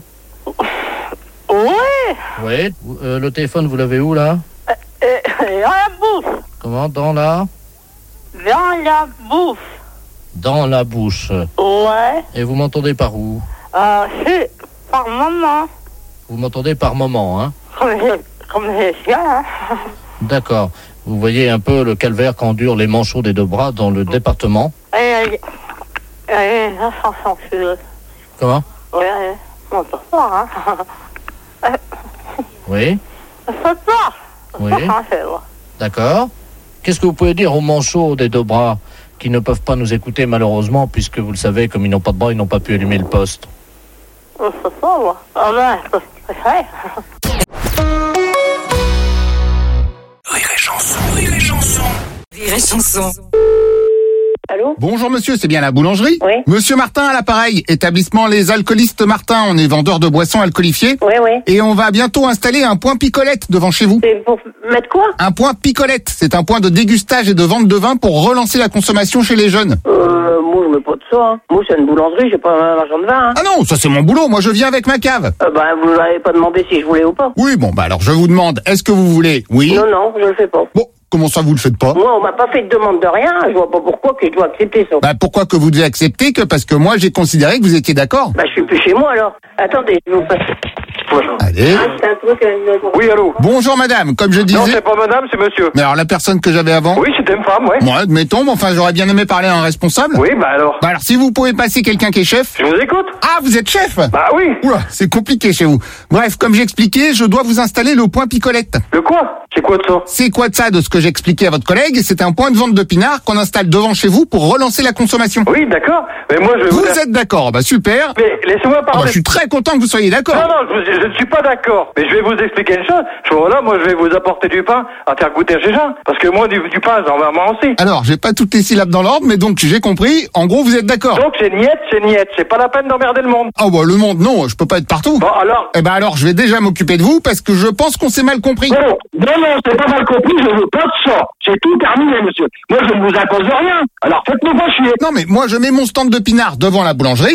Oui. Oui. Vous- euh, le téléphone, vous l'avez où, là? Et, et dans la bouffe. Comment? Dans la... Dans la bouffe. Dans la bouche. Ouais. Et vous m'entendez par où? Euh, c'est par moment. Vous m'entendez par moment, hein? Comme les, comme les chiens. hein. D'accord. Vous voyez un peu le calvaire qu'endurent les manchots des deux bras dans le département. Et, et, et la chanson, c'est... Comment? Oui, oui. On peut pas, hein. Oui. On peut pas. Oui. C'est français, ouais. D'accord. Qu'est-ce que vous pouvez dire aux manchots des deux bras qui ne peuvent pas nous écouter malheureusement, puisque vous le savez, comme ils n'ont pas de bras, ils n'ont pas pu allumer le poste? On peut pas, ouais. Ah ben, c'est vrai. Rire et chanson, rire et chanson. Rire et chanson. Allô? Bonjour monsieur, c'est bien la boulangerie? Oui. Monsieur Martin à l'appareil, établissement Les Alcoolistes Martin, on est vendeur de boissons alcoolifiées. Oui, oui. Et on va bientôt installer un point picolette devant chez vous. C'est pour mettre quoi? Un point picolette, c'est un point de dégustage et de vente de vin pour relancer la consommation chez les jeunes. Euh, moi, je mets pas de ça, hein. Moi, c'est une boulangerie, j'ai pas un marchand de vin, hein. Ah non, ça c'est mon boulot, moi je viens avec ma cave. Euh, ben, vous m'avez pas demandé si je voulais ou pas. Oui, bon bah alors je vous demande, est-ce que vous voulez? Oui. Non, non, je le fais pas. Bon, comment ça vous le faites pas? Moi, on m'a pas fait de demande de rien, je vois pas pourquoi que je dois accepter ça. Bah pourquoi que vous devez accepter? Que parce que moi j'ai considéré que vous étiez d'accord. Bah, je suis plus chez moi, alors. Attendez, je vous passe. Allez. Oui, allô. Bonjour madame, comme je disais... Non, c'est pas madame, c'est monsieur. Mais alors la personne que j'avais avant... Oui, c'était une femme, ouais. Bon, admettons, mais enfin j'aurais bien aimé parler à un responsable. Oui, bah alors. Bah alors si vous pouvez passer quelqu'un qui est chef... Je vous écoute. Ah, vous êtes chef? Bah oui. Oula, c'est compliqué chez vous. Bref, comme j'expliquais, je dois vous installer le point picolette. Le quoi? C'est quoi de ça? C'est quoi de ça de ce que j'expliquais à votre collègue? C'est un point de vente de pinard qu'on installe devant chez vous pour relancer la consommation. Oui, d'accord. Mais moi je... Vous vous êtes d'accord? Bah super. Mais laissez-moi parler. Ah bah, je suis très content que vous soyez d'accord. Non, non, je, je ne suis pas d'accord. Mais je vais vous expliquer une chose. Je voilà, moi je vais vous apporter du pain à faire goûter chez gens. Parce que moi, du, du pain, j'en vais en manger aussi. Alors, j'ai pas toutes les syllabes dans l'ordre, mais donc j'ai compris. En gros, vous êtes d'accord. Donc c'est niette, c'est niette. C'est pas la peine d'emmerder le monde. Ah bah le monde, non, je peux pas être partout. Bon, alors? Eh ben alors, je vais déjà m'occuper de vous parce que je pense qu'on s'est mal compris. Non, non, non, c'est pas mal compris, je veux pas de ça. C'est tout terminé, monsieur. Moi, je ne vous impose rien. Alors, faites-moi pas chier. Non, mais moi, je mets mon stand de pinard devant la boulangerie.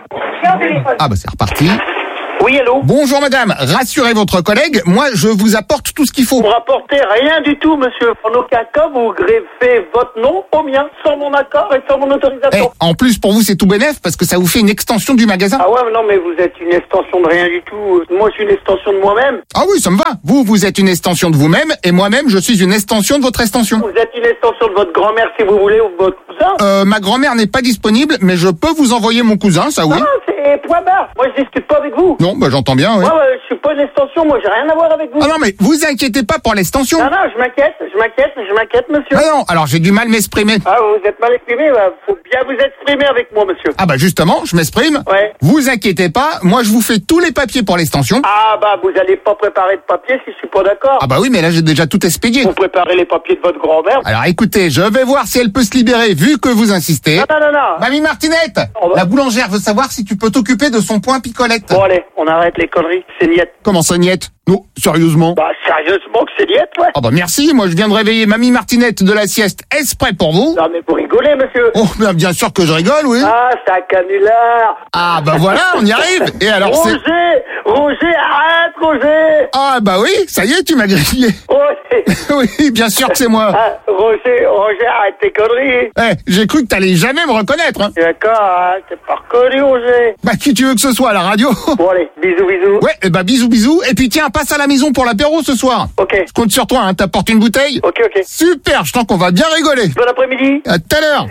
Ah bah c'est reparti. Oui, allô? Bonjour madame, rassurez votre collègue, moi je vous apporte tout ce qu'il faut. Vous rapportez rien du tout, monsieur. En aucun cas, vous greffez votre nom au mien, sans mon accord et sans mon Eh, autorisation. en plus pour vous c'est tout bénef parce que ça vous fait une extension du magasin. Ah ouais, mais non, mais vous êtes une extension de rien du tout. Moi, je suis une extension de moi-même. Ah oui, ça me va. Vous, vous êtes une extension de vous-même et moi-même je suis une extension de votre extension. Vous êtes une extension de votre grand-mère, si vous voulez, ou de votre cousin. Euh, ma grand-mère n'est pas disponible, mais je peux vous envoyer mon cousin, ça oui. Non, c'est point barre. Moi, je discute pas avec vous. Non, bah j'entends bien, oui. Moi, euh, je suis pas une extension. Moi, j'ai rien à voir avec vous. Ah non, mais vous inquiétez pas pour l'extension. Non, non, je m'inquiète, je m'inquiète, je m'inquiète, monsieur. Ah non, alors j'ai du mal m'exprimer. Ah, vous êtes mal exprimé, bah, faut bien vous exprimer avec moi, monsieur. Ah bah justement, je m'exprime. Ouais. Vous inquiétez pas, moi je vous fais tous les papiers pour l'extension. Ah, bah, vous allez pas préparer de papier si je suis pas d'accord. Ah bah oui, mais là j'ai déjà tout expédié. Vous préparez les papiers de votre grand-mère. Alors écoutez, je vais voir si elle peut se libérer vu que vous insistez. Non, non, non, non. Mamie Martinette, va- la boulangère veut savoir si tu peux t'occuper de son point picolette. Bon, allez, on arrête les conneries, c'est niette. Comment ça, niette? Non, sérieusement. Bah, sérieusement que c'est niette, ouais. Ah bah merci, moi je viens de réveiller Mamie Martinette de la sieste exprès pour vous. Non, mais vous rigolez, monsieur. Oh, bien, bien sûr que je rigole, oui. Ah, c'est un canular. Ah bah voilà, on y arrive. Et alors c'est... Roger, Roger, arrête, Roger. Ah bah oui, ça y est, tu m'as grillé. Roger. Oui, bien sûr que c'est moi. Ah, Roger, Roger, arrête tes conneries. Eh, j'ai cru que t'allais jamais me reconnaître. Hein. D'accord, hein, t'es pas reconnu, Roger. Bah qui tu veux que ce soit à la radio? Bon, allez, bisous, bisous. Ouais, et bah bisous bisous. Et puis tiens, passe à la maison pour l'apéro ce soir. Ok. Je compte sur toi, hein, t'apportes une bouteille. Ok, ok. Super, je sens qu'on va bien rigoler. Bon après-midi. À tout à l'heure.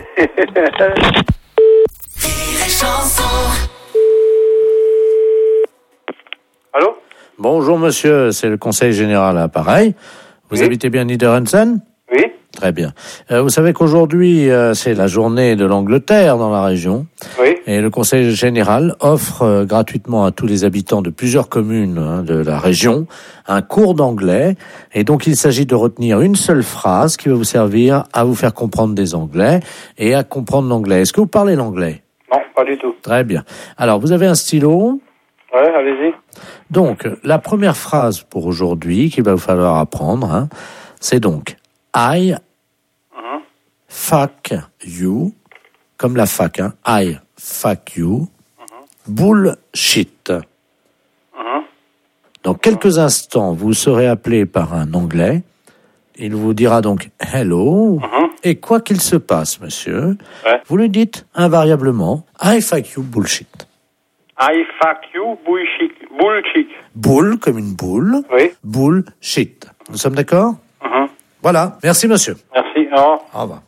Allô? Bonjour monsieur, c'est le conseil général à l'appareil. Vous Oui. habitez bien Niederhansen? Oui. Très bien. Euh, vous savez qu'aujourd'hui, euh, c'est la journée de l'Angleterre dans la région. Oui. Et le conseil général offre euh, gratuitement à tous les habitants de plusieurs communes hein, de la région un cours d'anglais. Et donc, il s'agit de retenir une seule phrase qui va vous servir à vous faire comprendre des anglais et à comprendre l'anglais. Est-ce que vous parlez l'anglais? Non, pas du tout. Très bien. Alors, vous avez un stylo? Ouais, allez-y. Donc, la première phrase pour aujourd'hui qu'il va vous falloir apprendre, hein, c'est donc I Mhm. fuck you, comme la fac, hein, I fuck you, bullshit. Mhm. Dans quelques instants, vous serez appelé par un Anglais. Il vous dira donc hello. Mhm. Et quoi qu'il se passe, monsieur, Ouais. vous lui dites invariablement I fuck you bullshit. I fuck you, bullshit. Bullshit. Bull comme une boule. Oui. Bullshit. Nous sommes d'accord? Mhm. Voilà. Merci, monsieur. Merci. Au revoir. Au revoir.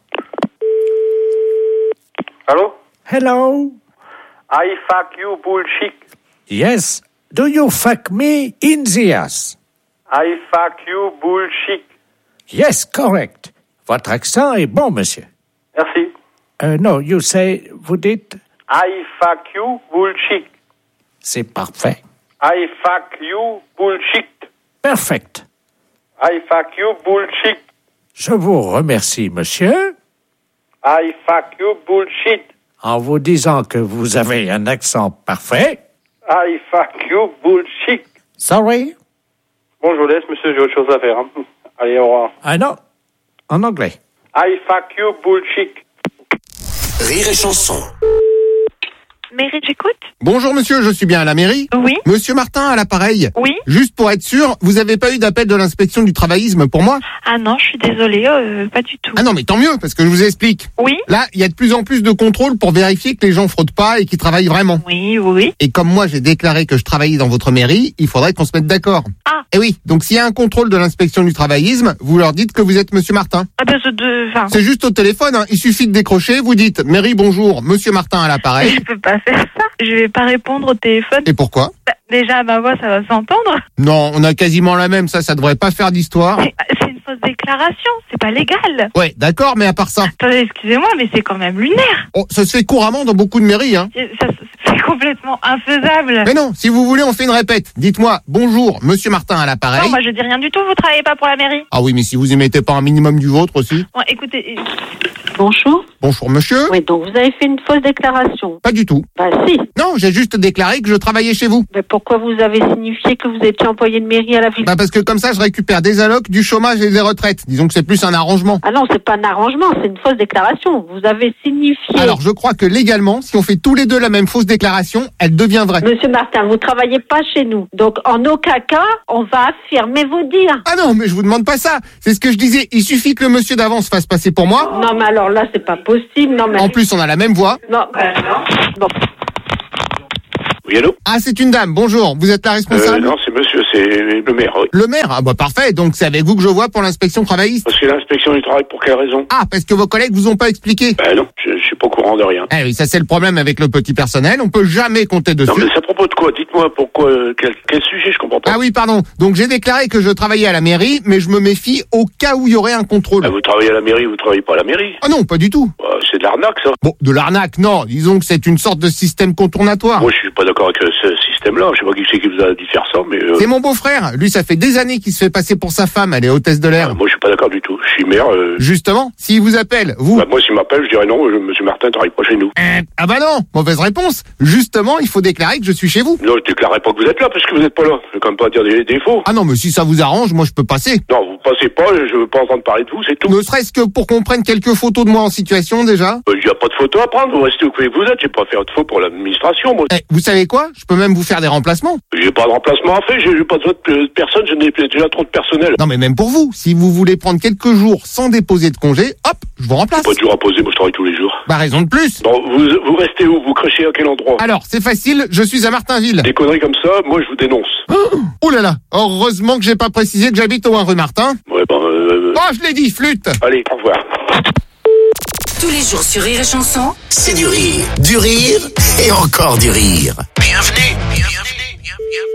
Allô? Hello. I fuck you, bullshit. Yes. Do you fuck me in the ass? I fuck you, bullshit. Yes, correct. Votre accent est bon, monsieur. Merci. Uh, no, you say, vous dites, I fuck you, bullshit. c'est parfait. I fuck you, bullshit. Perfect. I fuck you, bullshit. Je vous remercie, monsieur, I fuck you, bullshit. en vous disant que vous avez un accent parfait. I fuck you, bullshit. Sorry? Bon, je vous laisse, monsieur, j'ai autre chose à faire. Hein. Allez, au revoir. Ah non, en anglais. I fuck you, bullshit. Rire et chanson. Mairie, j'écoute. Bonjour monsieur, je suis bien à la mairie. Oui. Monsieur Martin à l'appareil. Oui. Juste pour être sûr, vous avez pas eu d'appel de l'inspection du travaillisme pour moi? Ah non, je suis désolée, euh, pas du tout. Ah non, mais tant mieux, parce que je vous explique. Oui. Là, il y a de plus en plus de contrôles pour vérifier que les gens fraudent pas et qu'ils travaillent vraiment. Oui, oui. Et comme moi j'ai déclaré que je travaillais dans votre mairie, il faudrait qu'on se mette d'accord. Ah. Eh oui, donc s'il y a un contrôle de l'inspection du travaillisme, vous leur dites que vous êtes monsieur Martin. Ah ben, je de... enfin... C'est juste au téléphone, hein. Il suffit de décrocher, vous dites mairie bonjour, monsieur Martin à l'appareil. Je peux pas faire ça. Je vais pas répondre au téléphone. Et pourquoi? Bah, déjà, ma voix, ça va s'entendre. Non, on a quasiment la même, ça, ça devrait pas faire d'histoire. C'est, c'est une fausse déclaration, c'est pas légal. Ouais, d'accord, mais à part ça. Attendez, excusez-moi, mais c'est quand même lunaire. Oh, ça se fait couramment dans beaucoup de mairies, hein. C'est, ça, c'est complètement infaisable. Mais non, si vous voulez, on fait une répète. Dites-moi, bonjour, monsieur Martin à l'appareil. Non, moi je dis rien du tout, vous travaillez pas pour la mairie. Ah oui, mais si vous y mettez pas un minimum du vôtre aussi. Bon, écoutez... Bonjour. Bonjour monsieur. Oui, donc vous avez fait une fausse déclaration. Pas du tout. Bah si. Non, j'ai juste déclaré que je travaillais chez vous. Mais pourquoi vous avez signifié que vous étiez employé de mairie à la ville? Bah parce que comme ça, je récupère des allocs, du chômage et des retraites. Disons que c'est plus un arrangement. Ah non, c'est pas un arrangement, c'est une fausse déclaration. Vous avez signifié... Alors, je crois que légalement, si on fait tous les deux la même fausse déclaration, elle devient vraie. Monsieur Martin, vous travaillez pas chez nous. Donc, en aucun cas, on va affirmer vos dires. Ah non, mais je vous demande pas ça. C'est ce que je disais. Il suffit que le monsieur d'avant se fasse passer pour moi. Non, mais alors là, c'est pas possible. Non, mais... En plus, on a la même voix. Non, euh, non. Bon. Oui, allô? Ah, c'est une dame. Bonjour. Vous êtes la responsable? Euh, non, c'est monsieur, c'est le maire, oui. Le maire? Ah bah parfait. Donc c'est avec vous que je vois pour l'inspection travailliste. Parce que l'inspection du travail, pour quelle raison? Ah, parce que vos collègues vous ont pas expliqué. Ben non, je, je suis pas au courant de rien. Eh oui, ça c'est le problème avec le petit personnel. On peut jamais compter dessus. Non, mais c'est à propos de quoi? Dites-moi pourquoi, euh, quel, quel sujet, je comprends pas. Ah oui, pardon. Donc j'ai déclaré que je travaillais à la mairie, mais je me méfie au cas où il y aurait un contrôle. Ah, vous travaillez à la mairie, vous travaillez pas à la mairie? Ah non, pas du tout. Bah, c'est de l'arnaque, ça. Bon, de l'arnaque, non. Disons que c'est une sorte de système contournatoire. Moi, je suis pas d'accord avec euh, ce système-là. Je sais pas qui c'est qui vous a dit de faire ça, mais... Euh... C'est mon beau-frère. Lui, ça fait des années qu'il se fait passer pour sa femme. Elle est hôtesse de l'air. Ah, moi, je suis pas d'accord du tout. Je suis maire... Euh... Justement, s'il vous appelle, vous... Bah, moi, s'il m'appelle, je dirais non, je, monsieur Martin travaille pas chez nous. Euh, ah bah non, mauvaise réponse. Justement, il faut déclarer que je suis chez vous. Non, je déclarerai pas que vous êtes là, parce que vous n'êtes pas là. Je vais quand même pas dire des défauts. Ah non, mais si ça vous arrange, moi, je peux passer. Non, vous passez pas, je veux pas entendre parler de vous, c'est tout. Ne serait-ce que pour qu'on prenne quelques photos de moi en situation, déjà. Il euh, y a pas de photos à prendre, vous restez où que vous êtes, j'ai pas fait de photos pour l'administration, moi. Eh, vous savez quoi? Je peux même vous faire des remplacements. J'ai pas de remplacement à faire, j'ai pas besoin de personne, je n'ai déjà trop de personnel. Non, mais même pour vous, si vous voulez prendre quelques jours sans déposer de congé, hop, je vous remplace. Pas de jours à poser, moi je travaille tous les jours. Bah, raison de plus. Non, vous, vous restez où? Vous crochez à quel endroit? Alors, c'est facile, je suis à Martinville. Des conneries comme ça, moi je vous dénonce. Oh, oh là là, heureusement que j'ai pas précisé que j'habite au un rue Martin. Ouais, ben... Euh... Oh, je l'ai dit, flûte. Allez, au revoir. Tous les jours sur Rire et Chanson, c'est du rire, du rire et encore du rire. Bienvenue, bienvenue, bienvenue.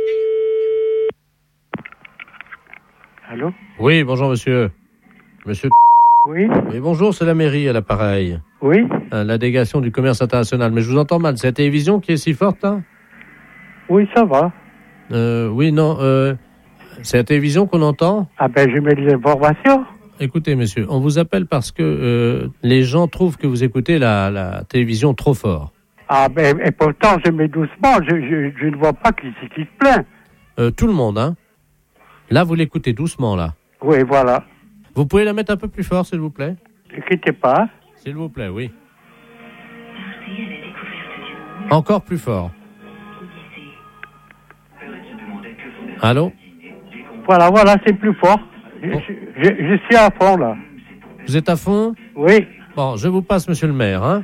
Allô? Oui, bonjour monsieur. Monsieur. Oui. Et bonjour, c'est la mairie à l'appareil. Oui. Euh, la délégation du commerce international. Mais je vous entends mal. C'est la télévision qui est si forte, là? Oui, ça va. Euh, oui, non. Euh, c'est la télévision qu'on entend? Ah ben, je mets des informations. Écoutez, monsieur, on vous appelle parce que euh, les gens trouvent que vous écoutez la, la télévision trop fort. Ah ben, et pourtant, je mets doucement. Je, je, je ne vois pas qui c'est qui se plaint. Euh, tout le monde, hein? Là, vous l'écoutez doucement, là. Oui, voilà. Vous pouvez la mettre un peu plus fort, s'il vous plaît? Ne quittez pas. S'il vous plaît, oui. Encore plus fort. Allô? Voilà, voilà, c'est plus fort. Je, bon. je, je, je suis à fond, là. Vous êtes à fond? Oui. Bon, je vous passe, monsieur le maire, hein?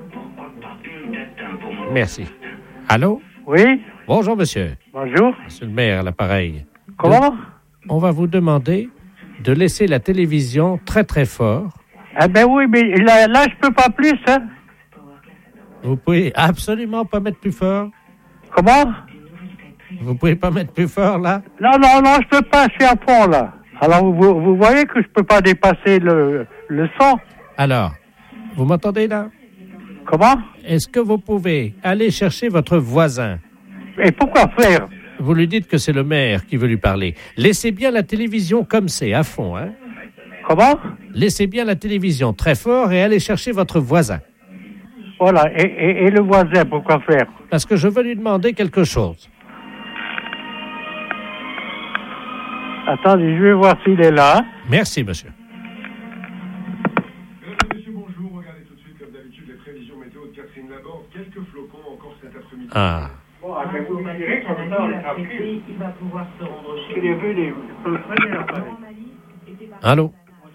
Merci. Allô? Oui. Bonjour, monsieur. Bonjour. Monsieur le maire, à l'appareil. Comment? De... On va vous demander de laisser la télévision très, très fort. Ah ben oui, mais là, là je peux pas plus, hein. Vous pouvez absolument pas mettre plus fort? Comment? Vous pouvez pas mettre plus fort, là? Non, non, non, je peux pas, je suis à fond, là. Alors, vous, vous voyez que je peux pas dépasser le, le son. Alors, vous m'entendez, là? Comment? Est-ce que vous pouvez aller chercher votre voisin? Et pourquoi faire? Vous lui dites que c'est le maire qui veut lui parler. Laissez bien la télévision comme c'est, à fond, hein? Comment? Laissez bien la télévision très fort et allez chercher votre voisin. Voilà, et, et, et le voisin, pourquoi faire? Parce que je veux lui demander quelque chose. Attendez, je vais voir s'il est là. Merci, monsieur. Monsieur, bonjour. Regardez tout de suite, comme d'habitude, les prévisions météo de Catherine Laborde. Quelques flocons encore cette Ah. Bon, je vais vous tirer comme ça, on est tranquille. Il va pouvoir se rendre chez lui. Vu les... Allô?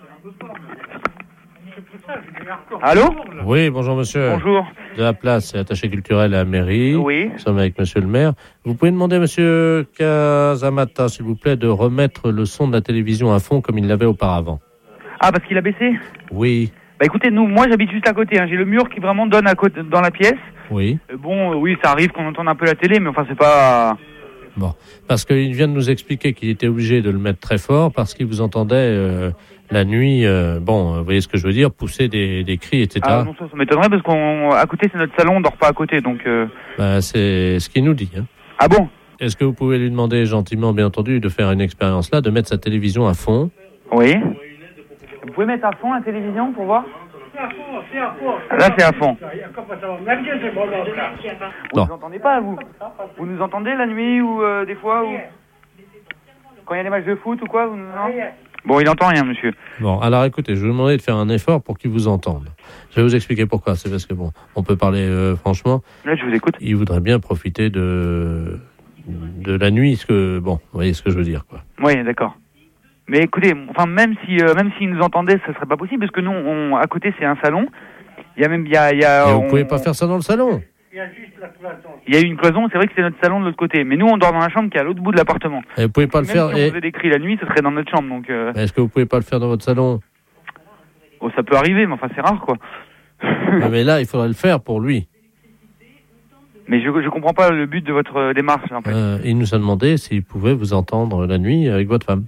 Allô? Oui, bonjour monsieur. Bonjour. De la place, c'est attaché culturel à la mairie. Oui. Nous sommes avec monsieur le maire. Vous pouvez demander à monsieur Casamata, s'il vous plaît, de remettre le son de la télévision à fond comme il l'avait auparavant. Ah, parce qu'il a baissé? Oui. Bah écoutez, nous, moi j'habite juste à côté. Hein. J'ai le mur qui vraiment donne à côté, dans la pièce. Oui. Euh, bon, euh, oui, ça arrive qu'on entende un peu la télé, mais enfin c'est pas... Bon, parce qu'il vient de nous expliquer qu'il était obligé de le mettre très fort parce qu'il vous entendait euh, la nuit, euh, bon, vous voyez ce que je veux dire, pousser des, des cris, et cetera. Ah non, ça, ça m'étonnerait parce qu'à côté c'est notre salon, on dort pas à côté, donc... Euh... Bah, c'est ce qu'il nous dit. Hein. Ah bon? Est-ce que vous pouvez lui demander gentiment, bien entendu, de faire une expérience là, de mettre sa télévision à fond? Oui. Vous pouvez mettre à fond la télévision pour voir? C'est à fond, c'est à fond. Là c'est à fond. Vous Non. nous entendez pas, vous? Vous nous entendez la nuit ou euh, des fois ou... Quand il y a des matchs de foot ou quoi vous... Non. Bon, il entend rien, monsieur. Bon, alors écoutez, je vais vous demander de faire un effort pour qu'il vous entende. Je vais vous expliquer pourquoi. C'est parce que, bon, on peut parler euh, franchement. Là, je vous écoute. Il voudrait bien profiter de, de la nuit, ce que, bon, vous voyez ce que je veux dire, quoi. Oui, d'accord. Mais écoutez, enfin, même si, euh, même s'il nous entendait, ça serait pas possible, parce que nous, on, à côté, c'est un salon. Il y a même, il y a, il y a. Mais on, vous pouvez pas faire ça dans le salon. Il y a juste la cloison. Il y a une cloison, c'est vrai que c'est notre salon de l'autre côté. Mais nous, on dort dans la chambre qui est à l'autre bout de l'appartement. Et vous pouvez pas le Même faire. si on et... faisait des cris la nuit, ce serait dans notre chambre, donc. Euh... Est-ce que vous pouvez pas le faire dans votre salon? Oh, ça peut arriver, mais enfin, c'est rare, quoi. Mais là, il faudrait le faire pour lui. Mais je, je comprends pas le but de votre euh, démarche, en fait. Euh, il nous a demandé s'il pouvait vous entendre la nuit avec votre femme.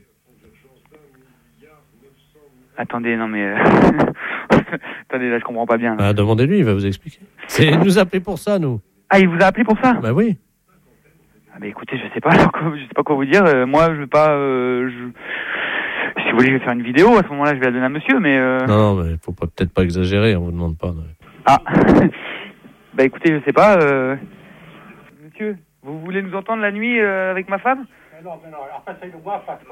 Attendez, non mais... Euh... Attendez, là, je comprends pas bien. Ah, demandez-lui, il va vous expliquer. C'est il nous a appelé pour ça, nous. Ah, il vous a appelé pour ça? Bah oui. Ah, bah écoutez, je sais pas, je sais pas quoi vous dire. Euh, moi, je vais pas... Euh, je... Si vous voulez, je vais faire une vidéo. À ce moment-là, je vais la donner à monsieur, mais... Euh... Non, non, mais faut pas, peut-être pas exagérer, on vous demande pas. Non. Ah. Bah écoutez, je sais pas... Euh... Monsieur, vous voulez nous entendre la nuit euh, avec ma femme? Mais non, mais non, alors ça, c'est le bois, pas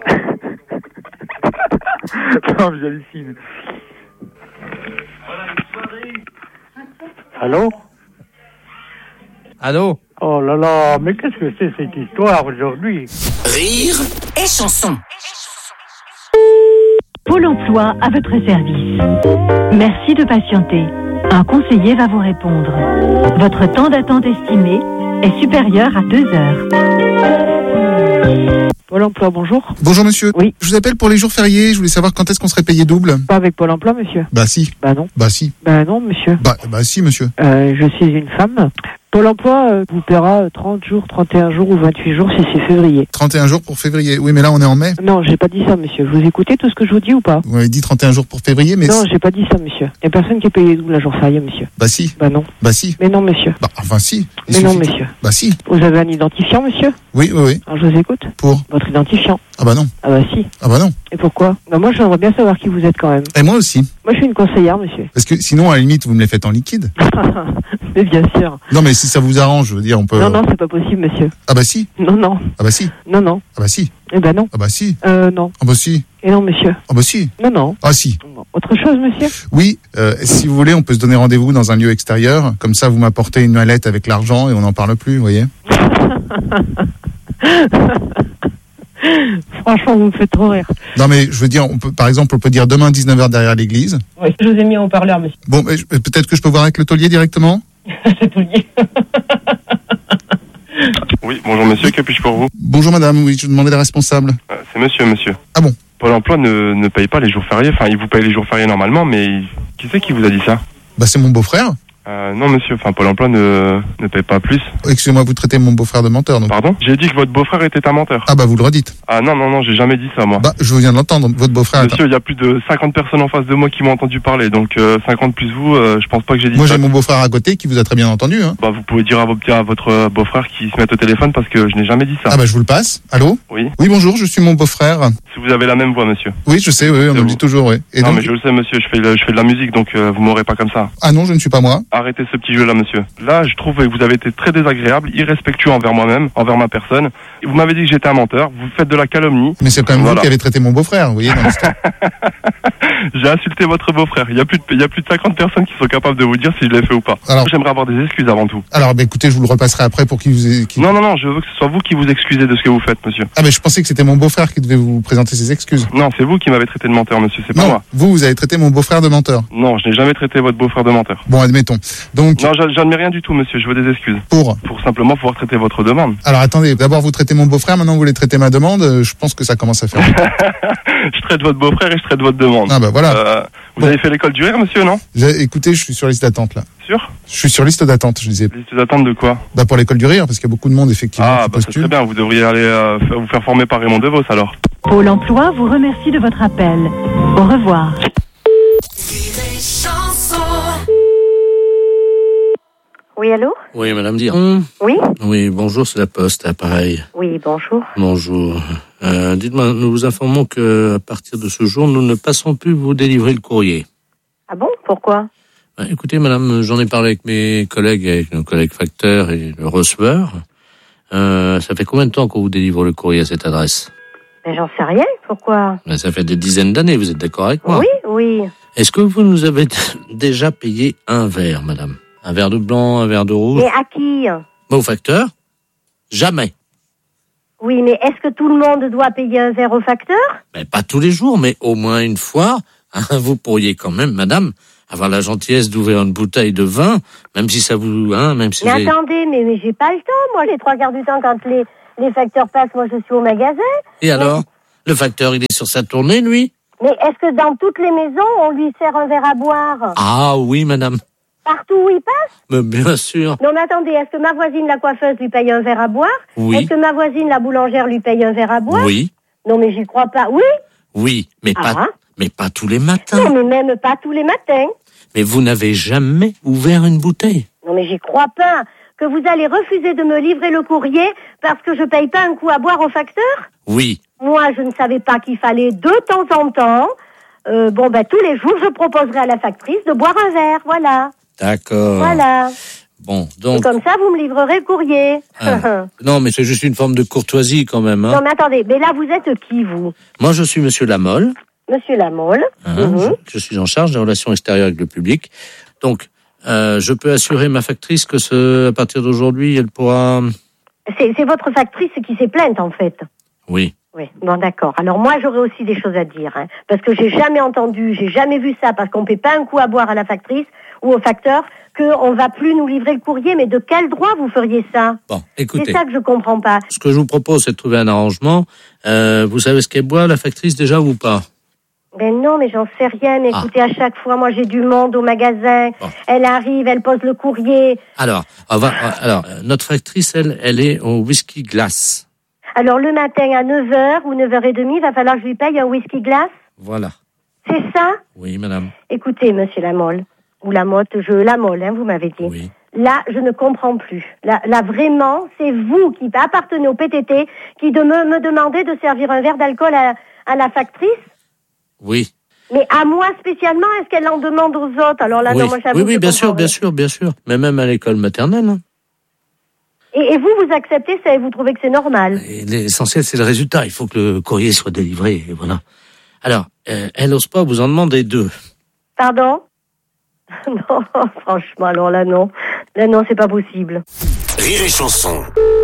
non, j'hallucine. Allô? Allô? Oh là là, mais qu'est-ce que c'est cette histoire aujourd'hui? Rire et chanson. Pôle emploi à votre service. Merci de patienter. Un conseiller va vous répondre. Votre temps d'attente estimé est supérieur à deux heures. Pôle emploi, bonjour. Bonjour monsieur. Oui. Je vous appelle pour les jours fériés, je voulais savoir quand est-ce qu'on serait payé double. Pas avec Pôle emploi, monsieur. Bah si. Bah non. Bah si. Bah non, monsieur. Bah, bah si monsieur. Euh, je suis une femme. Pôle emploi euh, vous paiera trente jours, trente et un jours ou vingt-huit jours si c'est février. trente et un jours pour février. Oui, mais là on est en mai. Non, j'ai pas dit ça, monsieur. Vous écoutez tout ce que je vous dis ou pas? Vous m'avez dit trente et un jours pour février, mais... Non, j'ai pas dit ça, monsieur. Y a personne qui est payé double la jour férié, monsieur. Bah si. Bah non. Bah si. Mais non, monsieur. Bah enfin si. Il Mais non, suffit- monsieur. Bah si. Vous avez un identifiant, monsieur? Oui, oui, oui. Alors je vous écoute. Pour? Votre identifiant. Ah bah non. Ah bah si. Ah bah non. Et pourquoi? Bah moi, j'aimerais bien savoir qui vous êtes quand même. Et moi aussi. Moi, je suis une conseillère, monsieur. Parce que sinon, à la limite, vous me les faites en liquide. Mais bien sûr. Non, mais si ça vous arrange, je veux dire, on peut... Non, non, c'est pas possible, monsieur. Ah bah si. Non, non. Ah bah si. Non, non. Ah bah si. Eh ben non. Ah bah si. Euh, non. Ah bah si. Et non, monsieur. Ah bah si. Non, non. Ah si. Bon. Autre chose, monsieur? Oui, euh, si vous voulez, on peut se donner rendez-vous dans un lieu extérieur. Comme ça, vous m'apportez une mallette avec l'argent et on n'en parle plus, vous voyez. Franchement, vous me faites trop rire. Non mais je veux dire, on peut, par exemple, on peut dire demain dix-neuf heures derrière l'église. Oui, je vous ai mis en haut-parleur, monsieur. Bon, mais je- peut-être que je peux voir avec le taulier directement. Oui, bonjour monsieur, que puis-je pour vous? Bonjour madame, oui, je demandais la responsable. Euh, C'est monsieur, monsieur. Ah bon? Pôle emploi ne, ne paye pas les jours fériés, enfin il vous paye les jours fériés normalement, mais il- qui c'est qui vous a dit ça? Bah c'est mon beau-frère. Euh, non monsieur, enfin Pôle emploi ne, ne paye pas plus. Excusez-moi, vous traitez mon beau-frère de menteur, donc. Pardon? J'ai dit que votre beau-frère était un menteur. Ah bah vous le redites. Ah non, non, non, j'ai jamais dit ça moi. Bah je viens de l'entendre, votre beau-frère. est un- Monsieur, il y a plus de cinquante personnes en face de moi qui m'ont entendu parler, donc euh, cinquante plus vous, euh, je pense pas que j'ai dit Moi ça. j'ai mon beau-frère à côté qui vous a très bien entendu. Hein. Bah vous pouvez dire à, vos, à votre euh, beau-frère qui se mette au téléphone parce que je n'ai jamais dit ça. Ah bah je vous le passe. Allô? Oui. Oui bonjour, je suis mon beau-frère. Si vous avez la même voix monsieur. Oui je sais, oui, on me le dit toujours, oui. Et non donc... mais je le sais monsieur, je fais, le- je fais de la musique donc euh, vous m'aurez pas comme ça. Ah non, je ne suis pas moi. Arrêtez ce petit jeu-là, monsieur. Là, je trouve que vous avez été très désagréable, irrespectueux envers moi-même, envers ma personne. Vous m'avez dit que j'étais un menteur, vous faites de la calomnie. Mais c'est quand même Voilà. vous qui avez traité mon beau-frère, vous voyez, dans l'histoire. J'ai insulté votre beau-frère. Il y a plus de, il y a plus de cinquante personnes qui sont capables de vous dire si je l'ai fait ou pas. Alors, j'aimerais avoir des excuses avant tout. Alors, bah, écoutez, je vous le repasserai après pour qu'il vous... Qu non, non, non, je veux que ce soit vous qui vous excusez de ce que vous faites, monsieur. Ah, mais je pensais que c'était mon beau-frère qui devait vous présenter ses excuses. Non, c'est vous qui m'avez traité de menteur, monsieur, c'est pas non, moi. vous, vous avez traité mon beau-frère de menteur. Non, je n'ai jamais traité votre beau-frère de menteur. Bon, admettons. Donc... Non, j'admets rien du tout, monsieur, je veux des excuses. Pour Pour simplement pouvoir traiter votre demande. Alors, attendez, d'abord vous traitez mon beau-frère, maintenant vous voulez traiter ma demande, je pense que ça commence à faire. Je traite votre beau-frère et je traite votre demande. Ah, bah voilà. Euh, vous bon. avez fait l'école du rire, monsieur, non? Écoutez, je suis sur liste d'attente, là. Sûr? Je suis sur liste d'attente, je disais. Liste d'attente de quoi? Bah, pour l'école du rire, parce qu'il y a beaucoup de monde, effectivement. Ah, qui bah, c'est très bien, vous devriez aller euh, vous faire former par Raymond DeVos, alors. Pôle emploi vous remercie de votre appel. Au revoir. Oui, allô? Oui, madame Diron. Oui? Oui, bonjour, c'est la Poste, appareil. Oui, bonjour. Bonjour. Euh, dites-moi, nous vous informons que à partir de ce jour, nous ne passons plus vous délivrer le courrier. Ah bon? Pourquoi? Ben, écoutez, madame, j'en ai parlé avec mes collègues, avec nos collègues facteurs et le receveur. Euh, ça fait combien de temps qu'on vous délivre le courrier à cette adresse? Mais j'en sais rien. Pourquoi? Ben, ça fait des dizaines d'années, vous êtes d'accord avec moi? Oui, oui. Est-ce que vous nous avez déjà payé un verre, madame? Un verre de blanc, un verre de rouge? Mais à qui? Au facteur? Jamais. Oui, mais est-ce que tout le monde doit payer un verre au facteur? Ben, pas tous les jours, mais au moins une fois. Hein, vous pourriez quand même, madame, avoir la gentillesse d'ouvrir une bouteille de vin, même si ça vous... Hein, même si mais j'ai... attendez, mais, mais j'ai pas le temps. Moi, les trois quarts du temps, quand les, les facteurs passent, moi, je suis au magasin. Et alors? Le facteur, il est sur sa tournée, lui? Mais est-ce que dans toutes les maisons, on lui sert un verre à boire? Ah oui, madame. Partout où il passe? Mais bien sûr. Non, mais attendez, est-ce que ma voisine, la coiffeuse, lui paye un verre à boire? Oui. Est-ce que ma voisine, la boulangère, lui paye un verre à boire? Oui. Non, mais j'y crois pas. Oui? Oui, mais Ah. pas, mais pas tous les matins. Non, mais même pas tous les matins. Mais vous n'avez jamais ouvert une bouteille. Non, mais j'y crois pas. Que vous allez refuser de me livrer le courrier parce que je paye pas un coup à boire au facteur? Oui. Moi, je ne savais pas qu'il fallait de temps en temps, euh, bon, ben, tous les jours, je proposerai à la factrice de boire un verre, voilà. D'accord. Voilà. Bon, Et donc... comme ça, vous me livrerez le courrier. Ah. Non, mais c'est juste une forme de courtoisie quand même. Hein. Non, mais attendez, mais là, vous êtes qui, vous? Moi, je suis monsieur Lamolle. Monsieur Lamolle. Hein, Mhm. je, je suis en charge des relations extérieures avec le public. Donc, euh, je peux assurer ma factrice que ce, à partir d'aujourd'hui, elle pourra... C'est c'est votre factrice qui s'est plainte, en fait. Oui. Oui, bon, d'accord. Alors moi, j'aurais aussi des choses à dire, hein, parce que j'ai jamais entendu, j'ai jamais vu ça, parce qu'on paie pas un coup à boire à la factrice ou au facteur, qu'on va plus nous livrer le courrier. Mais de quel droit vous feriez ça? Bon, écoutez. C'est ça que je comprends pas. Ce que je vous propose, c'est de trouver un arrangement. Euh, vous savez ce qu'elle boit, la factrice, déjà, ou pas? Ben non, mais j'en sais rien. Mais Ah. écoutez, à chaque fois, moi, j'ai du monde au magasin. Bon. Elle arrive, elle pose le courrier. Alors, on va, alors, euh, notre factrice, elle, elle est au whisky glace. Alors, le matin, à neuf heures ou neuf heures trente, il va falloir que je lui paye un whisky glace. Voilà. C'est ça? Oui, madame. Écoutez, monsieur Lamolle, ou Lamotte, je, Lamolle, hein, vous m'avez dit. Oui. Là, je ne comprends plus. Là, là vraiment, c'est vous qui appartenez au P T T qui de me, me demandez de servir un verre d'alcool à, à la factrice. Oui. Mais à moi spécialement, est-ce qu'elle en demande aux autres? Alors là, oui, non, moi, j'avoue oui, que oui, je bien comprends sûr, rien. bien sûr, bien sûr. Mais même à l'école maternelle. hein. Et, et vous, vous acceptez ça et vous trouvez que c'est normal? Et l'essentiel, c'est le résultat. Il faut que le courrier soit délivré, et voilà. Alors, euh, elle n'ose pas vous en demander deux. Pardon? Non, franchement, alors là, non. Là, non, c'est pas possible. Rire et chanson.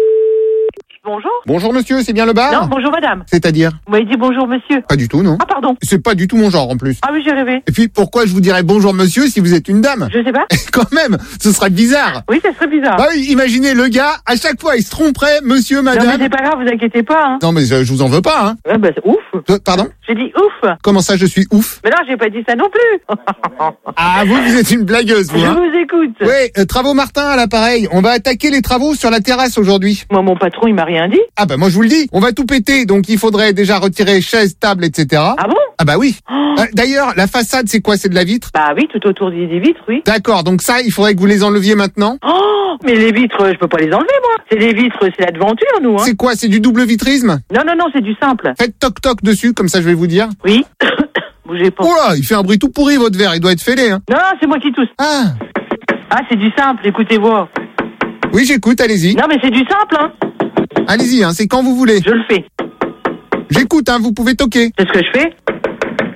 Bonjour. Bonjour monsieur, c'est bien le bar? Non, bonjour madame. C'est-à-dire? Vous m'avez dit bonjour monsieur. Pas du tout, non. Ah pardon. C'est pas du tout mon genre en plus. Ah oui, j'ai rêvé. Et puis pourquoi je vous dirais bonjour monsieur si vous êtes une dame? Je sais pas. Quand même, ce serait bizarre. Oui, ça serait bizarre. Bah oui, imaginez le gars, à chaque fois il se tromperait, monsieur, madame. Non mais c'est pas grave, vous inquiétez pas. Hein. Non mais je, je vous en veux pas, hein. Ouais, bah, c'est ouf. Euh, Pardon? J'ai dit ouf. Comment ça, je suis ouf? Mais non, j'ai pas dit ça non plus. Ah, vous, vous êtes une blagueuse, vous, Je hein. vous écoute. Oui, euh, Travaux Martin à l'appareil. On va attaquer les travaux sur la terrasse aujourd'hui. Moi, mon patron, il m'a rien dit. Ah bah moi je vous le dis, on va tout péter, donc il faudrait déjà retirer chaises, tables, et cetera. Ah bon? Ah bah oui. Oh. Euh, D'ailleurs, la façade, c'est quoi? C'est de la vitre? Bah oui, tout autour des des vitres, oui. D'accord, donc ça, il faudrait que vous les enleviez maintenant. Oh, mais les vitres, je peux pas les enlever, moi. C'est les vitres, c'est la devanture, nous, hein. C'est quoi? C'est du double vitrisme? Non, non, non, c'est du simple. Faites toc-toc dessus, comme ça je vais vous dire. Oui. Bougez pas. Oh là, il fait un bruit tout pourri votre verre, il doit être fêlé, hein. Non, non, c'est moi qui tousse. Ah. Ah, c'est du simple, écoutez-moi. Oui, j'écoute, allez-y. Non, mais c'est du simple, hein. Allez-y, hein, c'est quand vous voulez. Je le fais. J'écoute, hein, vous pouvez toquer. C'est ce que je fais.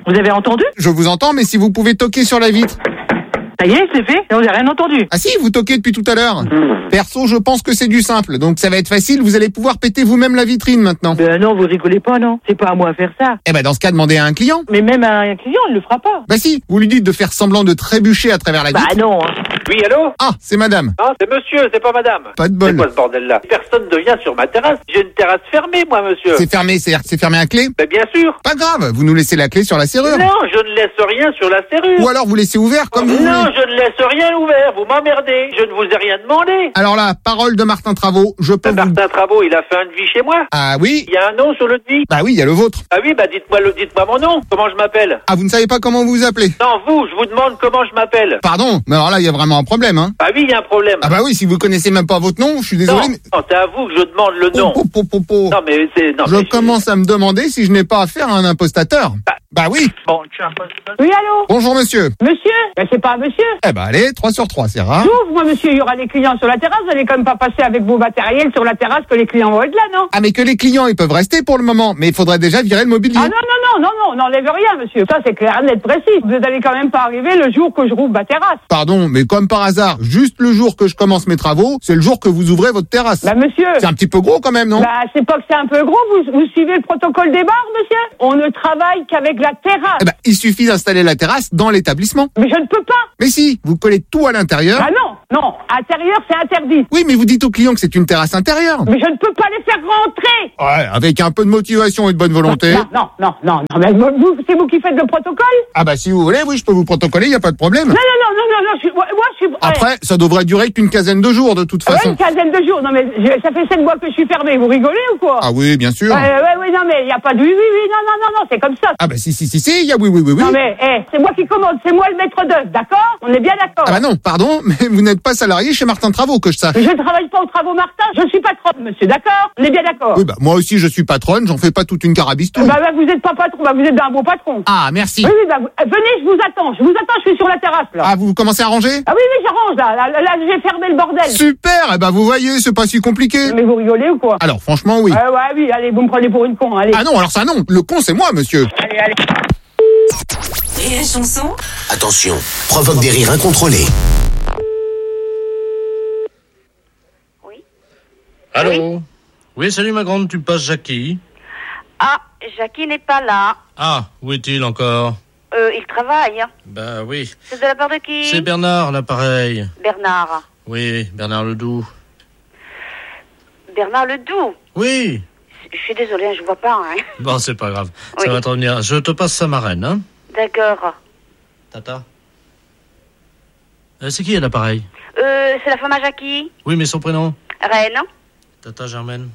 Vous avez entendu? Je vous entends, mais si vous pouvez toquer sur la vitre. Ça y est, c'est fait. On n'a rien entendu. Ah si, vous toquez depuis tout à l'heure. Perso, je pense que c'est du simple, donc ça va être facile. Vous allez pouvoir péter vous-même la vitrine maintenant. Ben non, vous rigolez pas, non. C'est pas à moi à faire ça. Eh ben dans ce cas, demandez à un client. Mais même à un client, il le fera pas. Bah si, vous lui dites de faire semblant de trébucher à travers la vitre. Bah non. Oui, allô? Ah, c'est madame. Ah, c'est monsieur, c'est pas madame. Pas de bol. C'est quoi ce bordel-là? Personne ne vient sur ma terrasse. J'ai une terrasse fermée, moi, monsieur. C'est fermé, c'est c'est fermé à clé? Ben bien sûr. Pas grave, vous nous laissez la clé sur la serrure. Non, je ne laisse rien sur la serrure. Ou alors vous laissez ouvert comme vous Non, voulez. je ne laisse rien ouvert. Vous m'emmerdez. Je ne vous ai rien demandé. Alors là, parole de Martin Travaux, je peux Ben, vous... Martin Travaux, il a fait un devis chez moi. Ah oui? Il y a un nom sur le devis. Bah oui, il y a le vôtre. Ah oui, bah dites-moi le, dites-moi mon nom. Comment je m'appelle? Ah, vous ne savez pas comment vous vous appelez? Non, vous, je vous demande comment je m'appelle. Pardon, mais alors là, il y a vraiment un problème, hein. Ah oui, il y a un problème. Ah bah oui, si vous connaissez même pas votre nom, je suis désolé. Non, mais... non, c'est à vous que je demande le nom. Po, po, po, po. Non, mais c'est... Non, Je mais commence à me demander si je n'ai pas affaire à un impostateur. Bah, bah oui. Bon, tu as un poste. Oui, allô? Bonjour monsieur. Monsieur? Ben, c'est pas un monsieur. Eh ben allez, trois sur trois, c'est rare. J'ouvre, moi, monsieur, il y aura des clients sur la terrasse. Vous allez quand même pas passer avec vos matériels sur la terrasse que les clients vont être là, non? Ah mais que les clients, ils peuvent rester pour le moment, mais il faudrait déjà virer le mobilier. Ah non, non, non, non, non, on n'enlève rien, monsieur. Ça, c'est clair, net, précis. Vous allez quand même pas arriver le jour que je rouvre ma terrasse. Pardon, mais comme par hasard, juste le jour que je commence mes travaux, c'est le jour que vous ouvrez votre terrasse. Bah, monsieur. C'est un petit peu gros quand même, non? Bah, c'est pas que c'est un peu gros. Vous, vous suivez le protocole des bars, monsieur? On ne travaille qu'avec la terrasse. Eh ben, il suffit d'installer la terrasse dans l'établissement. Mais je ne peux pas. Mais si, vous collez tout à l'intérieur. Ah non, non, intérieur, c'est interdit. Oui, mais vous dites aux clients que c'est une terrasse intérieure. Mais je ne peux pas les faire rentrer. Ouais, avec un peu de motivation et de bonne volonté. Non, non, non, non, non, mais vous, c'est vous qui faites le protocole? Ah bah si vous voulez, oui, je peux vous protocoler, il y a pas de problème. Non, non, non, non, non, non, je suis, moi, moi, je suis... Après, ça devrait durer qu'une quinzaine de jours, de toute Ouais, façon. une quinzaine de jours. Non, mais je- ça fait sept mois que je suis fermé. Vous rigolez ou quoi? Ah oui, bien sûr. Ouais, ouais, ouais, non, mais il n'y a pas de oui, oui, oui, non, non, non, non, c'est comme ça. Ah bah si, si, si, si, il y a oui, oui, oui, oui. Non, mais, eh, c'est moi qui commande, c'est moi le maître d'œuvre, d'accord? On est bien d'accord. Ah bah non, pardon, mais vous n'êtes pas salarié chez Martin Travaux, que je sache. Je ne travaille pas aux travaux Martin, je suis patronne, monsieur, d'accord? On est bien d'accord. Oui, bah moi aussi je suis patronne, j'en fais pas toute une carabistouille. Bah, bah, vous êtes pas patron, bah, vous êtes un beau patron. Ah, merci. Oui, oui, bah, vous- euh, venez, je vous attends, je vous attends, je suis sur la terrasse, là. Ah, vous commencez à ranger? Ah oui, oui, j'arrange, là, là, là, là, j'ai fermé le bordel. Super, eh bah vous voyez, c'est pas si compliqué. Mais vous rigolez ou quoi? Alors, franchement, oui. Ouais, ouais, oui, allez, vous me prenez pour une con, allez. Ah non, alors ça non, le con c'est moi, monsieur. Allez, allez. Rire et chanson. Attention, provoque des rires incontrôlés. Allô? Oui. Oui, salut ma grande, tu me passes Jackie? Ah, Jackie n'est pas là. Ah, où est-il encore? Euh, il travaille. Bah oui. C'est de la part de qui? C'est Bernard, l'appareil. Bernard. Oui, Bernard Ledoux. Bernard Ledoux. Oui. Je suis désolée, hein, je vois pas. Hein. Bon, c'est pas grave. Oui. Ça va te revenir. Je te passe sa marraine, hein? D'accord. Tata. Euh, c'est qui à l'appareil? Euh, c'est la femme à Jackie. Oui, mais son prénom? Reine. Tata Germaine.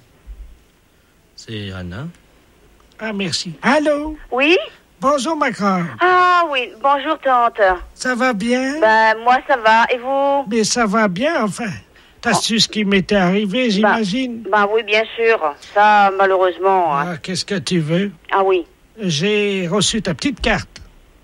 C'est Anne, hein? Ah, merci. Allô? Oui? Bonjour, ma grande. Ah oui, bonjour tante. Ça va bien? Ben, moi ça va, et vous? Mais ça va bien, enfin. T'as su ce qui m'était arrivé, j'imagine? Ben, ben oui, bien sûr. Ça, malheureusement. Hein. Ah, qu'est-ce que tu veux? Ah oui, J'ai reçu ta petite carte.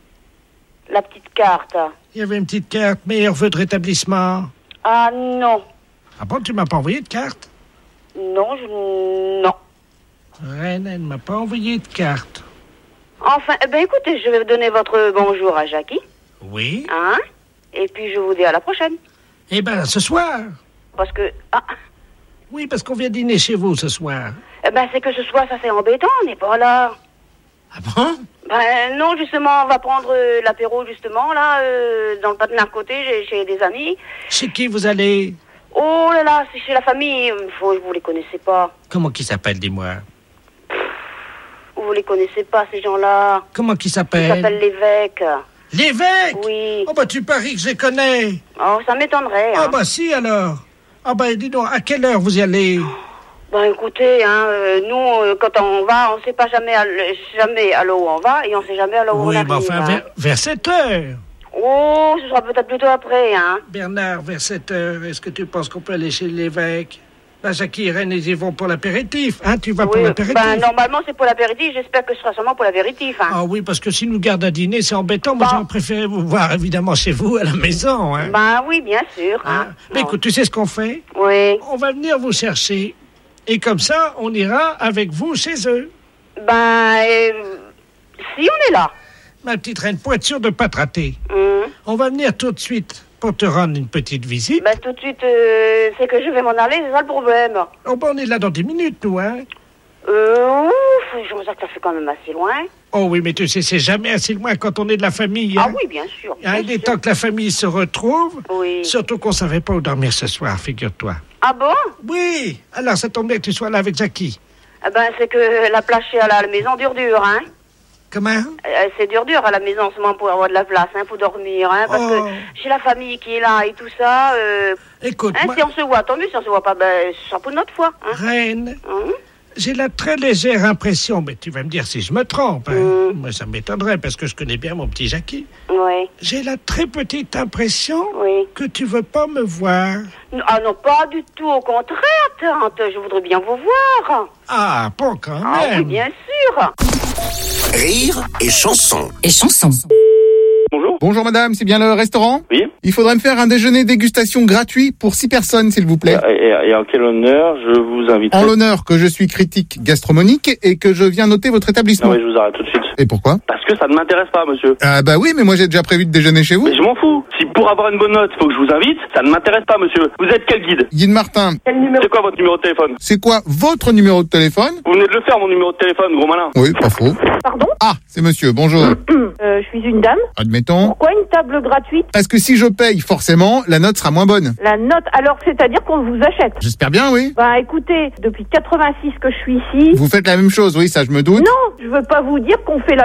la petite carte. Il y avait une petite carte, meilleur vœu de rétablissement. Ah non, Ah bon, tu m'as pas envoyé de carte? non, je... non. Reine, elle m'a pas envoyé de carte. Enfin, eh ben écoutez, je vais donner votre bonjour à Jackie. Oui? Hein? Et puis je vous dis à la prochaine. Eh ben, ce soir. Parce que... Ah, Oui, parce qu'on vient dîner chez vous ce soir. eh ben c'est que ce soir, ça c'est embêtant, on n'est pas là. Ah bon? Ben non, justement, on va prendre euh, l'apéro, justement, là, euh, dans le patin à côté, chez, chez des amis. Chez qui vous allez? Oh là là, c'est chez la famille, faut, vous les connaissez pas. Comment qui s'appelle, dis-moi? Vous les connaissez pas, ces gens-là. Comment qui Ils s'appelle? s'appellent l'évêque. L'évêque? Oui. Oh, bah, tu paries que je les connais. Oh, ça m'étonnerait, Ah, hein. bah, si, alors. Ah, bah, dis donc, à quelle heure vous y allez? Ben écoutez, hein, euh, nous, euh, quand on va, on sait pas jamais à, l- jamais à l'eau où on va, et on sait jamais à l'eau où on Oui, arrive. bah, enfin, hein. vers, vers sept heures. Oh, ce sera peut-être plutôt après, hein. Bernard, vers sept heures, est-ce que tu penses qu'on peut aller chez l'évêque? Bah, Jackie et Reine, ils y vont pour l'apéritif. Hein, tu vas pour Oui, l'apéritif? ben normalement c'est pour l'apéritif, j'espère que ce sera seulement pour l'apéritif, hein. Ah oui, parce que s'ils nous gardent à dîner, c'est embêtant. Moi, j'aurais préféré vous voir, évidemment, chez vous, à la maison. Hein. Ben oui, bien sûr, hein. Mais écoute, tu sais ce qu'on fait? Oui. On va venir vous chercher. Et comme ça, on ira avec vous chez eux. Ben, euh, si on est là. Ma petite reine, pour être sûr de ne pas te rater, Hum. on va venir tout de suite pour te rendre une petite visite. Ben, tout de suite, euh, c'est que je vais m'en aller, c'est ça le problème. Oh, ben, on est là dans dix minutes, nous, hein. Euh, ouf, je me sens que ça fait quand même assez loin. Oh oui, mais tu sais, c'est jamais assez loin quand on est de la famille. Ah Hein. oui, bien sûr. Hein, il est temps que la famille se retrouve. Oui. Surtout qu'on savait pas où dormir ce soir, figure-toi. Ah bon? Oui. Alors, ça tombe bien que tu sois là avec Jackie. Eh ben, c'est que la place à la maison dure dur, hein. Comment? Euh, c'est dur dur à la maison en ce moment pour avoir de la place, hein, pour dormir, hein, parce Oh. que j'ai la famille qui est là et tout ça. Euh, Écoute, hein, moi- si on se voit, tant mieux, si on se voit pas, ben, ce sera pour notre fois. Hein. Reine, Hein? j'ai la très légère impression, mais tu vas me dire si je me trompe. Hein. Moi, ça m'étonnerait parce que je connais bien mon petit Jackie. Oui. J'ai la très petite impression Oui. que tu veux pas me voir. Ah non, pas du tout, au contraire, tante, je voudrais bien vous voir. Ah, pas quand Ah oui, même. bien sûr. Rire et chanson. Et chanson. Bonjour. Bonjour madame, c'est bien le restaurant? Oui. Il faudrait me faire un déjeuner dégustation gratuit pour six personnes, s'il vous plaît. Et, et en quel honneur je vous invite? En l'honneur que je suis critique gastronomique et que je viens noter votre établissement. Non mais je vous arrête tout de suite. Et pourquoi? Parce que ça ne m'intéresse pas, monsieur. Ah bah oui, mais moi j'ai déjà prévu de déjeuner chez vous. Mais je m'en fous. Si pour avoir une bonne note, il faut que je vous invite, ça ne m'intéresse pas, monsieur. Vous êtes quel guide? Guide Martin. C'est quoi votre numéro de téléphone? C'est quoi votre numéro de téléphone? Vous venez de le faire, mon numéro de téléphone, gros malin. Oui, pas faux. Pardon? Ah, c'est monsieur, bonjour. Euh, je suis une dame. Admettons. Pourquoi une table gratuite? Parce que si je paye, forcément, la note sera moins bonne. La note, alors c'est-à-dire qu'on vous achète? J'espère bien, oui. Bah écoutez, depuis quatre-vingt-six que je suis ici. Vous faites la même chose, oui, ça je me doute. Non, je veux pas vous dire qu'on fait la